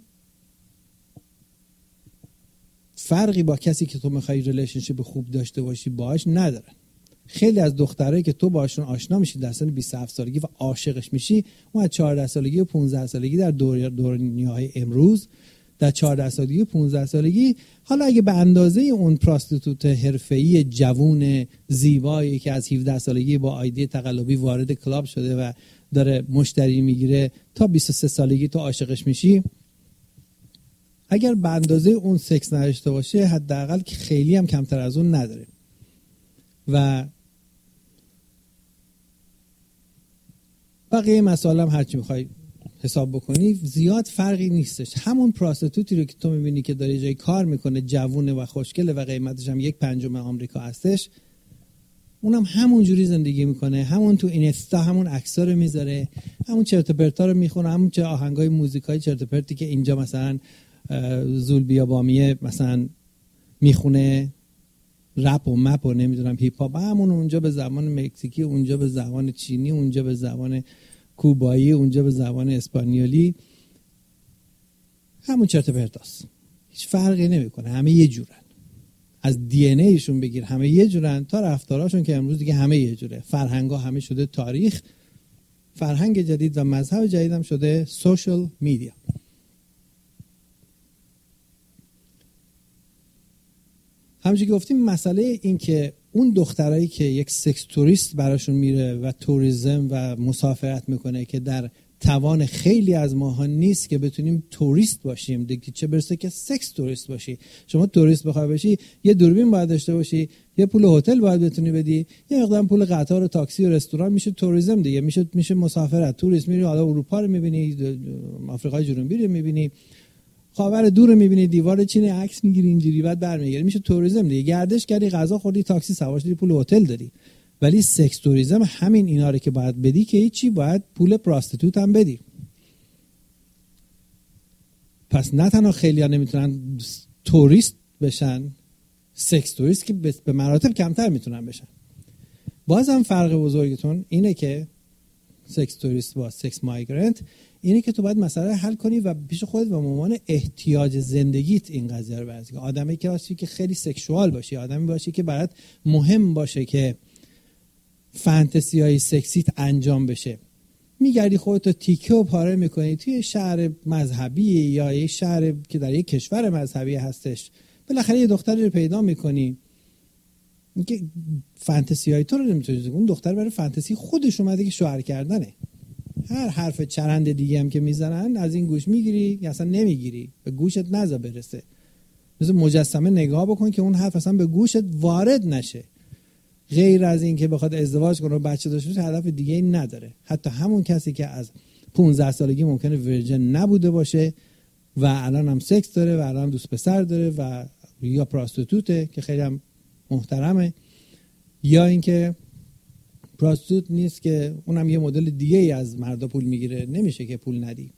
فرقی با کسی که تو میخوای ریلیشنشیپ خوب داشته باشی باهاش ندارن. خیلی از دخترایی که تو باشون آشنا میشی در سن بیست و هفت سالگی و عاشقش میشی، اون از چهارده سالگی و پانزده سالگی در دور دنیای امروز، در چهارده سالگی و پانزده سالگی، حالا اگه به اندازه اون پراستیتوت حرفه‌ای جوون زیبایی که از هفده سالگی با آیدی تقلبی وارد کلاب شده و داره مشتری میگیره تا بیست و سه سالگی تو عاشقش میشی، اگر به اندازه اون سکس نداشته باشه حداقل که خیلی هم کمتر از اون نداره. و بقیه مسائل هم هرچی میخوای حساب بکنی زیاد فرقی نیستش. همون پراستیتوتی رو که تو میبینی که داره جای کار میکنه، جوونه و خوشگله و قیمتش هم یک پنجم آمریکا هستش، اونم همون جوری زندگی میکنه، همون تو اینستا همون عکس‌ها رو میذاره، همون چرت و پرتا رو میخونه، همون چه آهنگای موزیکای چرت و پرتی که اینجا مثلا زول بیابامیه مثلا میخونه، رپ و مپ و نمیدونم هیپ هاپ، همون اونجا به زبان مکزیکی، اونجا به زبان چینی، اونجا به زبان کوبایی، اونجا به زبان اسپانیولی، همون چرت و پرتاست، هیچ فرقی نمیکنه، همه یه جورن، از دی ان ایشون بگیر همه یه جورن، تا رفتاراشون که امروز دیگه همه یه جوره. فرهنگ‌ها همه شده تاریخ، فرهنگ جدید و مذهب جدید هم شده سوشال میدیا. همونجوری که گفتیم مسئله این که اون دخترایی که یک سکس توریست براشون میره و توریسم و مسافرت میکنه که در توان خیلی از ماها نیست که بتونیم توریست باشیم، دیگه چه برسه که سکس توریست باشی. شما توریست بخوای باشی یه دوربین باید داشته باشی، یه پول هتل باید بتونی بدی، یه مقدار پول قطار و تاکسی و رستوران، میشه توریسم دیگه، میشه میشه مسافرت. توریست میری حالا اروپا رو میبینی، آفریقای جنوبی رو میبینی، خاور دور رو میبینی، دیوار چین عکس میگیری اینجوری بعد برمیگردی، میشه توریسم دیگه. گردش کردی، غذا خوردی، تاکسی سوار شدی، پول هتل داری. ولی سکس توریسم همین اینا رو که باید بدی که هیچی، باید پول پراستیتوت هم بدی. پس نه تنها خیلی‌ها نمیتونن توریست بشن، سکس توریست که به مراتب کمتر میتونن بشن. بازم فرق بزرگتون اینه که سکس توریست با سکس مایگرنت اینه که تو باید مسئله حل کنی و پیش خودت به عنوان احتیاج زندگیت این قضیه رو بررسی کنی. آدمی که باشی که خیلی سکشوال باشی، آدمی باشی که برات مهم باشه که فانتزی های سکسیت انجام بشه، میگردی خودتو تیکه و پاره میکنی توی شهر مذهبی یا یه شهر که در یک کشور مذهبی هستش، بالاخره یه دختری رو پیدا میکنی اینکه فانتزی های تو رو نمیتونی، اون دختر برای فانتزی خودش اومده که شوهر کردنه. هر حرف چرند دیگه هم که میزنن از این گوش میگیری یا اصلا نمیگیری، به گوشت نذار برسه. مثل مجسمه نگاه بکن که اون حرف اصلا به گوشت وارد نشه. غیر از این که بخواد ازدواج کنه و بچه داشته باشه هدف دیگه ای نداره. حتی همون کسی که از پانزده سالگی ممکنه ورجن نبوده باشه و الان هم سکس داره و الان هم دوست پسر داره و یا پراستیتوته که خیلی هم محترمه، یا اینکه پراستیتوت نیست که اونم یه مدل دیگه ای از مردا پول میگیره، نمیشه که پول ندی.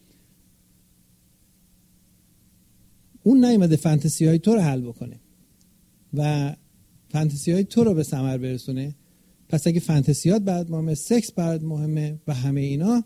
اون نیومده فانتزی های تو رو حل بکنه و فانتزی های تو رو به ثمر برسونه. پس اگه فانتزیات برات مهمه، سکس برات مهمه و همه اینا،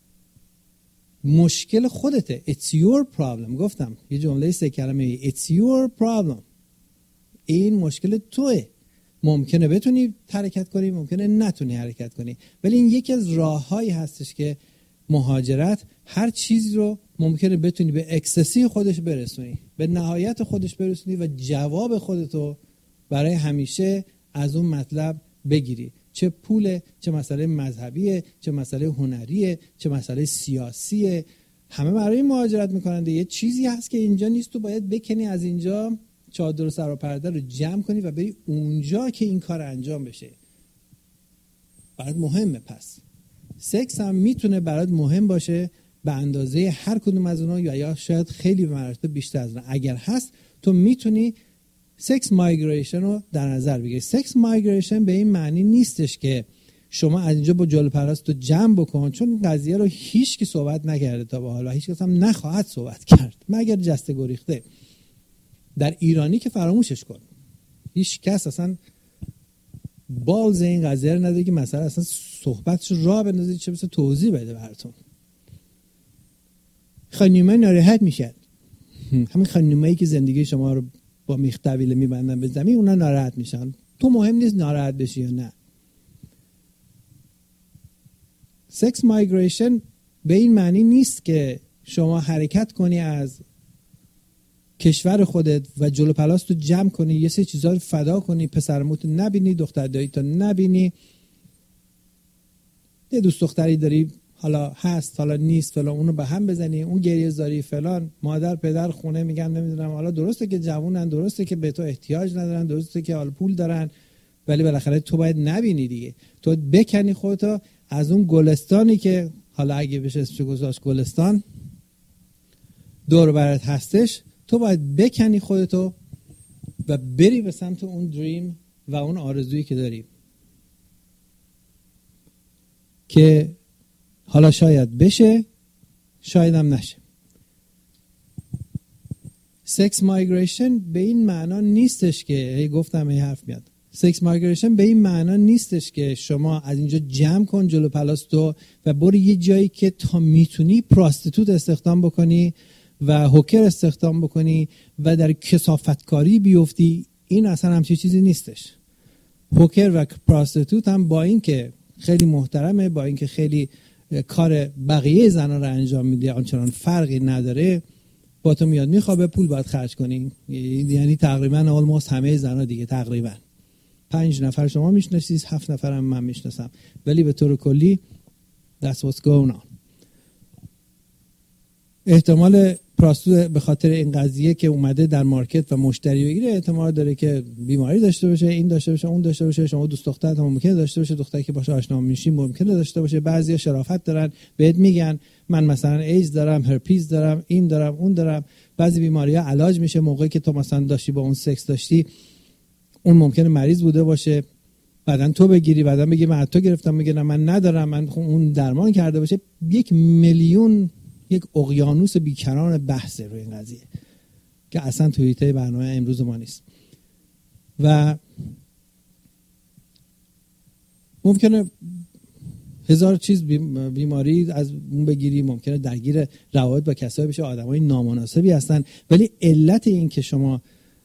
مشکل خودته. It's your problem. گفتم یه جمله سه کلمه It's your problem. این مشکل توه. ممکنه بتونی حرکت کنی، ممکنه نتونی حرکت کنی، ولی این یکی از راههایی هستش که مهاجرت هر چیزی رو ممکنه بتونی به اکسسی خودش برسونی، به نهایت خودش برسونی و جواب خودتو برای همیشه از اون مطلب بگیری. چه پوله، چه مسئله مذهبیه، چه مسئله هنریه، چه مسئله سیاسیه، همه برای مهاجرت میکنند. یه چیزی هست که اینجا نیست، تو باید بکنی از اینجا چادر و سر و پرده رو جمع کنی و بری اونجا که این کار انجام بشه. برات مهمه. پس سکس هم میتونه برات مهم باشه به اندازه هر کدوم از اونها یا یا شاید خیلی به مراتب بیشتر از اونها. اگر هست تو میتونی سکس مایگریشن رو در نظر بگیری. سکس مایگریشن به این معنی نیستش که شما از اینجا با جلو پرست رو جمع بکن، چون این قضیه رو هیچ کی صحبت نکرده تا به حالا، هیچ کس هم نخواهد صحبت کرد مگر جسته گریخته. در ایرانی که فراموشش کن، هیچ کس اصلا بالز این قضیه رو نداره که مثلا اصلا صحبتش راه بندازه، چه مثلا توضیح بده براتون. خانومه ناراحت میشن، همین خانومایی که زندگی شما رو با میخ طویله میبندن به زمین، اونا ناراحت میشن. تو مهم نیست ناراحت بشی یا نه. سکس مایگریشن به این معنی نیست که شما حرکت کنی از کشور خودت و جلو پلاستو جمع کنی، یه سری چیزا رو فدا کنی، پسرموتو نبینی، دختر داییتو نبینی، یه دوست دختری داری حالا هست حالا نیست فلان، اونو به هم بزنی، اون گریه زاری فلان، مادر پدر خونه میگن نمیدونم، حالا درسته که جوونن، درسته که به تو احتیاج ندارن، درسته که حالا پول دارن، ولی بالاخره تو باید نبینی دیگه. تو بکنی خودتو از اون گلستانی که حالا اگه بشه اسمش گذاشت گلستان دور برات هستش، تو باید بکنی خودتو و بری به سمت اون دریم و اون آرزویی که داری، که حالا شاید بشه شاید هم نشه. سکس مایگریشن به این معنا نیستش که هی گفتم هی حرف میاد. سکس مایگریشن به این معنا نیستش که شما از اینجا جمع کن جلو پلاستو و برو یه جایی که تا میتونی پراستیتوت استخدام بکنی و هوکر استخدام بکنی و در کثافتکاری بیفتی. این اصلا همچین چیزی نیستش. هوکر و پراستیتوت هم با این که خیلی محترمه، با این که خیلی کار بقیه زنا رو انجام میده، آنچنان فرقی نداره، با تو میاد میخوابه، پول باید خرج کنی. یعنی تقریبا آلموست همه زنا دیگه تقریبا پنج نفر شما میشناسید، هفت نفر هم من میشناسم، ولی به طور کلی that's what's going on. احتمال پراستیتوت به خاطر این قضیه که اومده در مارکت و مشتری بگیره احتمال داره که بیماری داشته باشه، این داشته باشه، اون داشته باشه. شما دوست دخترت هم ممکنه داشته باشه، دختری که باشه آشنا میشین ممکنه داشته باشه. بعضیا شرافت دارن بهت میگن من مثلا ایدز دارم، هرپیز دارم، این دارم، اون دارم. بعضی بیماری‌ها علاج میشه موقعی که تو مثلا داشتی با اون سکس داشتی، اون ممکنه مریض بوده باشه، بعدن تو بگیری، بعدن بگی من تو گرفتم، میگه نه من ندارم، من اون درمان کرده باشه. یک میلیون، یک اقیانوس بیکران بحثه روی این قضیه که اصلا توی حیطه برنامه امروز ما نیست. و ممکنه هزار چیز بیماری از اون بگیری، ممکنه درگیر روابط با کسایی بشه، آدمای نامناسبی هستن، ولی علت این که شما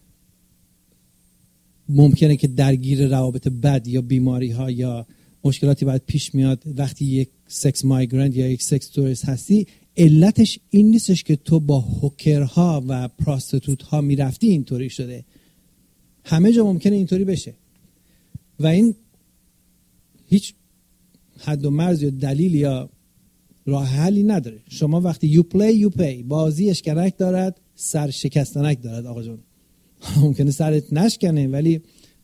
ممکنه که درگیر روابط بد یا بیماری ها یا مشکلاتی باید پیش میاد وقتی یک سکس مایگرنت یا یک سکس توریست هستی، علتش این نیستش که تو با هوکرها و پراستیتوت ها میرفتی اینطوری شده. همه جا ممکنه اینطوری بشه و این هیچ حد و مرز یا دلیل یا راه حلی نداره. شما وقتی یو پلی یو پی، بازی اشکنک دارد سر شکستنک دارد آقا جون. ممکنه سرت نشکنه ولی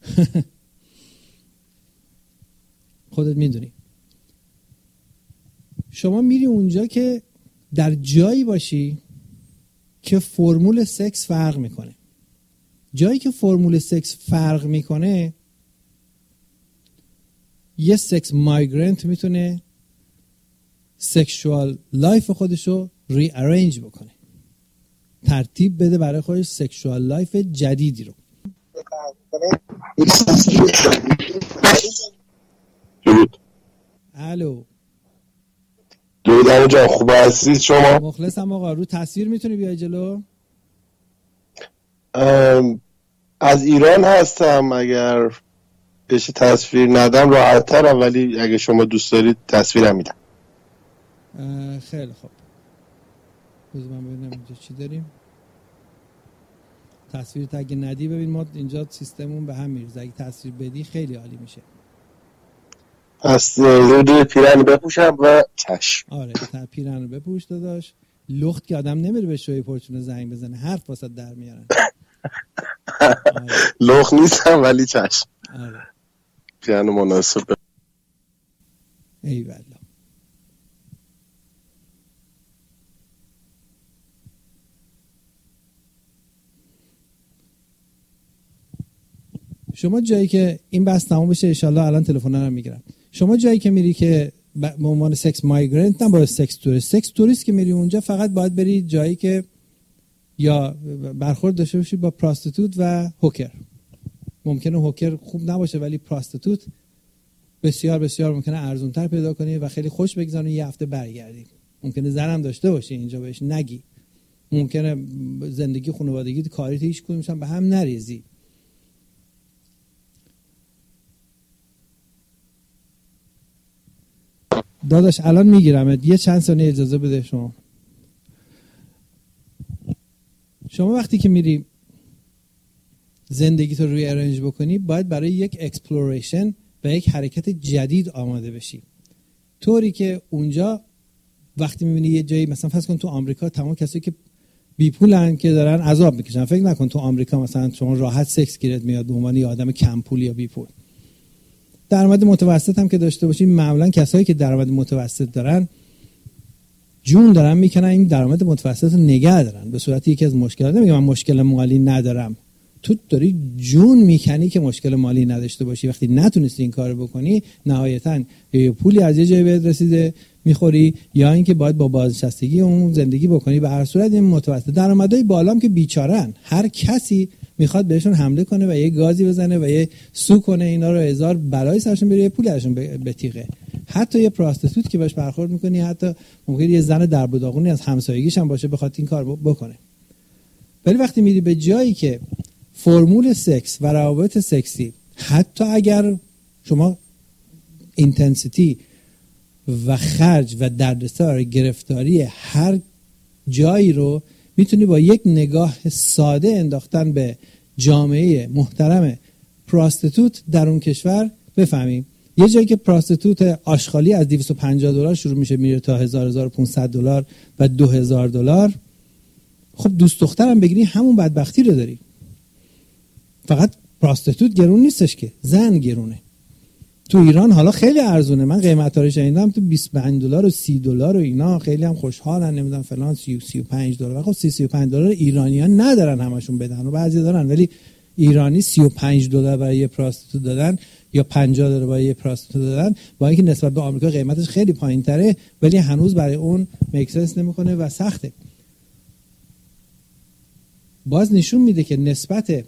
خودت میدونی. شما میری اونجا که در جایی باشی که فرمول سکس فرق میکنه. جایی که فرمول سکس فرق میکنه، یه سکس مایگرنت میتونه سکشوال لایف خودشو ری ارنج بکنه، ترتیب بده برای خودش سکشوال لایف جدیدی رو. الو درود جان، خوب هستید شما؟ مخلصم آقا. رو تصویر میتونی بیای جلو؟ از ایران هستم، اگر بشه تصویر ندم راحت ترم، ولی اگه شما دوست دارید تصویرم میدم. خیلی خوب، بذار من ببینم اینجا چی داریم. تصویر اگه ندی، ببین ما اینجا سیستممون به هم میریزه، اگه تصویر بدی خیلی عالی میشه. پس لود پیرن بپوشم و چشم. آره تا پیرن رو بپوش داداش. لخت که آدم نمیره به شوی پرچونه زنگ بزنه، حرف واسه در میارن. آره. لخت نیستم ولی چشم. آره پیرن مناسب. ای والله. شما جایی که این بحث تموم بشه ان شاءالله الان تلفن رو میگیرم. شما جایی که میری که به عنوان سکس مایگرنت، نه با سکس توریست، سکس توریست که میری اونجا فقط باید بری جایی که یا برخورد داشته باشی با پراستیتوت و هوکر. ممکنه هوکر خوب نباشه ولی پراستیتوت بسیار بسیار ممکنه ارزان‌تر پیدا کنی و خیلی خوش بگذرونی، یه هفته برگردی. ممکنه زنم داشته باشی اینجا بهش نگی، ممکنه زندگی خانوادگی کاریت هیچ کدومش هم به هم نریزی. داداش الان میگیرم، یه چند ثانیه اجازه بده. شما شما وقتی که میری زندگی تو روی ارنج بکنی، باید برای یک اکسپلوریشن و یک حرکت جدید آماده بشی، طوری که اونجا وقتی میبینی یه جایی، مثلا فرض کن تو آمریکا تمام کسایی که بی پولن که دارن عذاب میکشن، فکر نکن تو آمریکا مثلا شما راحت سکس گیرت میاد به عنوان یه آدم کم پول یا بی پول. درآمد متوسط هم که داشته باشی، معمولا کسایی که درآمد متوسط دارن جون دارن میکنن این درآمد متوسط رو نگه دارن. به صورت یکی از مشکلات، نمیگم من مشکل مالی ندارم، تو داری جون میکنی که مشکل مالی نداشته باشی. وقتی نتونستی این کارو بکنی، نهایتاً یا پولی از یه جایی بهت رسیده میخوری، یا اینکه باید با بازنشستگی اون زندگی بکنی. به هر صورت این متوسط درآمدهای بالام که بیچارن، هر کسی میخواد بهشون حمله کنه و یه گازی بزنه و یه سو کنه اینا رو، هزار بلای سرشون بره، یه پولی ازشون بتیغه. حتی یه پراستیتوت که باش برخورد میکنی، حتی ممکنه یه زن درب و داغونی از همسایگیش هم باشه بخواد این کار بکنه. ولی وقتی میری به جایی که فرمول سکس و روابط سکسی، حتی اگر شما اینتنسیتی و خرج و دردسر گرفتاری هر جایی رو میتونی با یک نگاه ساده انداختن به جامعه محترم پراستیتوت در اون کشور بفهمیم. یه جایی که پراستیتوت آشغالی از دویست و پنجاه دلار شروع میشه میره تا هزار هزار و پانصد دلار و دو هزار دلار، خب دوست دخترم بگیری همون بدبختی رو داری. فقط پراستیتوت گرون نیستش که، زن گرونه. تو ایران حالا خیلی ارزونه، من قیمتا رو شنیدم تو بیست و پنج دلار و سی دلار و اینا، خیلی هم خوشحالن، نمیدونم فلان سی و پنج دلار. خب سی و پنج دلار ایرانیان ندارن همشون بدن و بعضی دارن، ولی ایرانی سی و پنج دلار برای یه پراستیتوت دادن یا پنجاه دلار برای یه پراستیتوت دادن، با اینکه نسبت به آمریکا قیمتش خیلی پایین‌تره، ولی هنوز برای اون میک سنس نمیکنه و سخته. باز نشون میده که نسبت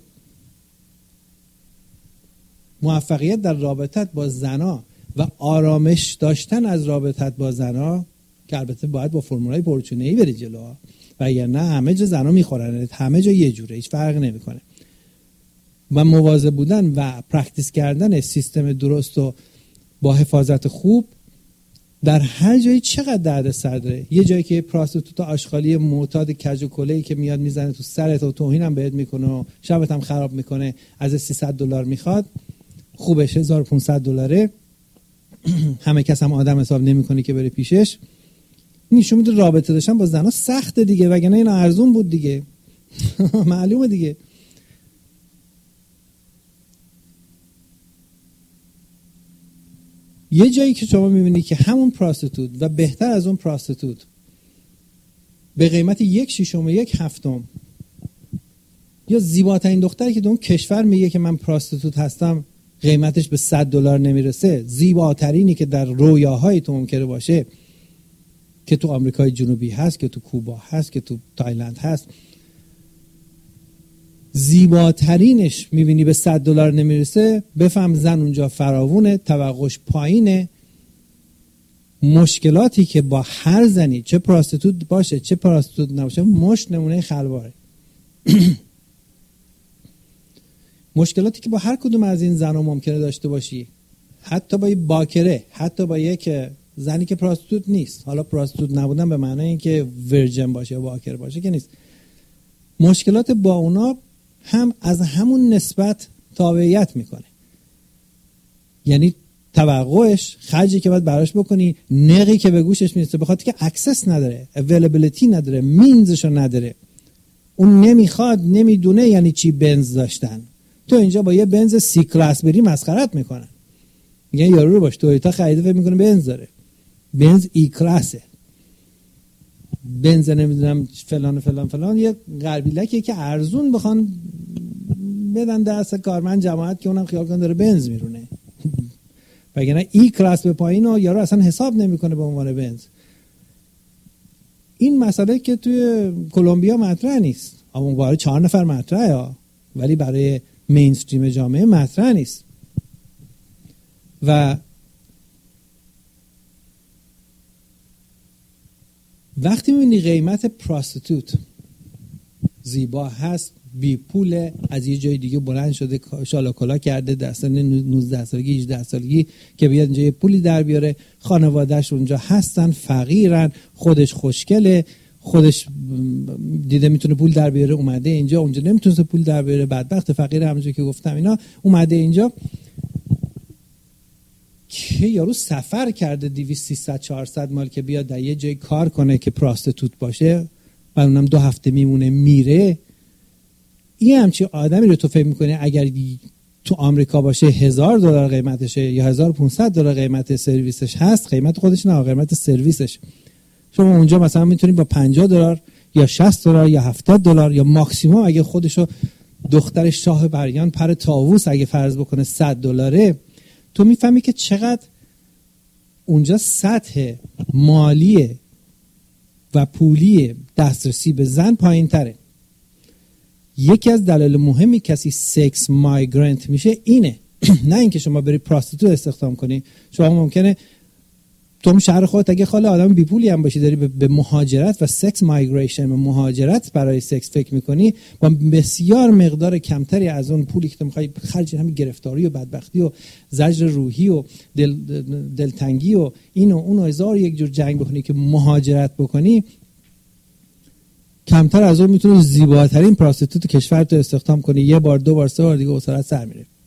موفقیت در رابطت با زنا و آرامش داشتن از رابطت با زنا، که البته باید با فرمولای پرچونه‌ای بری جلو، وگرنه همه جا زنا میخورن، همه جا یه جوره، هیچ فرق نمیکنه. و مواظب بودن و پرکتیس کردن سیستم درست و با حفاظت خوب در هر جایی چقدر دردسر داره. یه جایی که پراستیتوت آشغالی معتاد کج و کله‌ای که میاد میزنه تو سرت و توهین هم بهت میکنه و شبت هم خراب میکنه، از سیصد دلار میخواد، خوبش هزار و پانصد دلاره، همه کس هم آدم حساب نمیکنه که بره پیشش. نشون میده رابطه داشتن با زنا سخته دیگه، وگرنه اینا ارزون بود دیگه. معلومه دیگه. یه جایی که شما میبینی که همون پراستیتوت و بهتر از اون پراستیتوت به قیمت یک شیشم و یک هفتم، یا زیباترین دختری که در اون کشور میگه که من پراستیتوت هستم قیمتش به صد دلار نمیرسه، زیباترینی که در رویاهای تو ممکنه باشه، که تو آمریکای جنوبی هست، که تو کوبا هست، که تو تایلند هست، زیباترینش میبینی به صد دلار نمیرسه، بفهم زن اونجا فراوونه، توقعش پایینه. مشکلاتی که با هر زنی، چه پراستیتوت باشه چه پراستیتوت نباشه، مشت نمونه خلواره. مشکلاتی که با هر کدوم از این زنها ممکنه داشته باشی، حتی با یک باکره، حتی با یک زنی که پراستیتوت نیست، حالا پراستیتوت نبودن به معنی اینکه ورجن باشه یا باکر باشه که نیست، مشکلات با اونا هم از همون نسبت تابعیت میکنه. یعنی توقعش، خرجی که باید براش بکنی، نقی که به گوشش میرسه، به خاطر که اکسس نداره، اویلیبیلیتی نداره، مینزشو نداره، اون نمیخواد، نمیدونه یعنی چی بنز داشتن. تو اینجا با یه بنز سی کلاس بری مسخرت میکنن، میگن یارو رو باش تویوتا خریده فکر میکنه بنز داره، بنز ای کلاسه، بنز نمیدونم فلان فلان فلان، یه غربیلکیه که ارزون بخوان بدن دست کارمند جماعت که اونم خیال کن داره بنز میرونه. وگرنه ای کلاس به پایین و یارو اصلا حساب نمیکنه به عنوان بنز. این مسئله که توی کلمبیا مطرح نیست، اما برای چهار نفر مطرحه ها، ولی برای مینستریم جامعه مطرح نیست. و وقتی میبینی قیمت پراستیتوت زیبا هست، بی پوله، از یه جای دیگه بلند شده شالاکولا کرده در سن نوزده سالگی هجده سالگی که بیاد اینجا یه پولی در بیاره، خانوادهش اونجا هستن، فقیرن، خودش خوشگله، خودش دیده میتونه پول در بیاره، اومده اینجا، اونجا نمیتونه پول در بیاره، بدبخت فقیر، همونجوری که گفتم اینا، اومده اینجا که یارو سفر کرده دویست سیصد چهارصد مایل که بیاد در یه جای کار کنه که پراستیتوت باشه، بعد اونم دو هفته میمونه میره. این همچین آدمی رو تو فکر میکنه اگر تو آمریکا باشه هزار دلار قیمتشه یا هزار و پانصد دلار قیمت سرویسش هست، قیمت خودش نه، قیمت سرویسش، شما اونجا مثلا میتونید با پنجاه دلار یا شصت دلار یا هفتاد دلار یا ماکسیمم اگه خودشو دختر شاه بریان پر طاووس اگه فرض بکنه صد دلاره، تو میفهمی که چقدر اونجا سطح مالی و پولی دسترسی به زن پایین تره. یکی از دلایل مهمی کسی سکس مایگرنت میشه اینه. نه اینکه شما بری پراستیتوت استخدام کنی، شما ممکنه تو شهر خودت اگه خاله آدم بی پولی هم باشی داری به مهاجرت و سکس مایگریشن و مهاجرت برای سکس فکر میکنی، با بسیار مقدار کمتری از اون پولی که تو میخوای خرج همین گرفتاری و بدبختی و زجر روحی و دل دلتنگی و این و اون و هزار یک جور جنگ بکنی که مهاجرت بکنی، کمتر از اون میتونی زیباترین پراستیتوت کشور تو استخدام کنی، یه بار دو بار سه بار دیگه اسارت سر میره.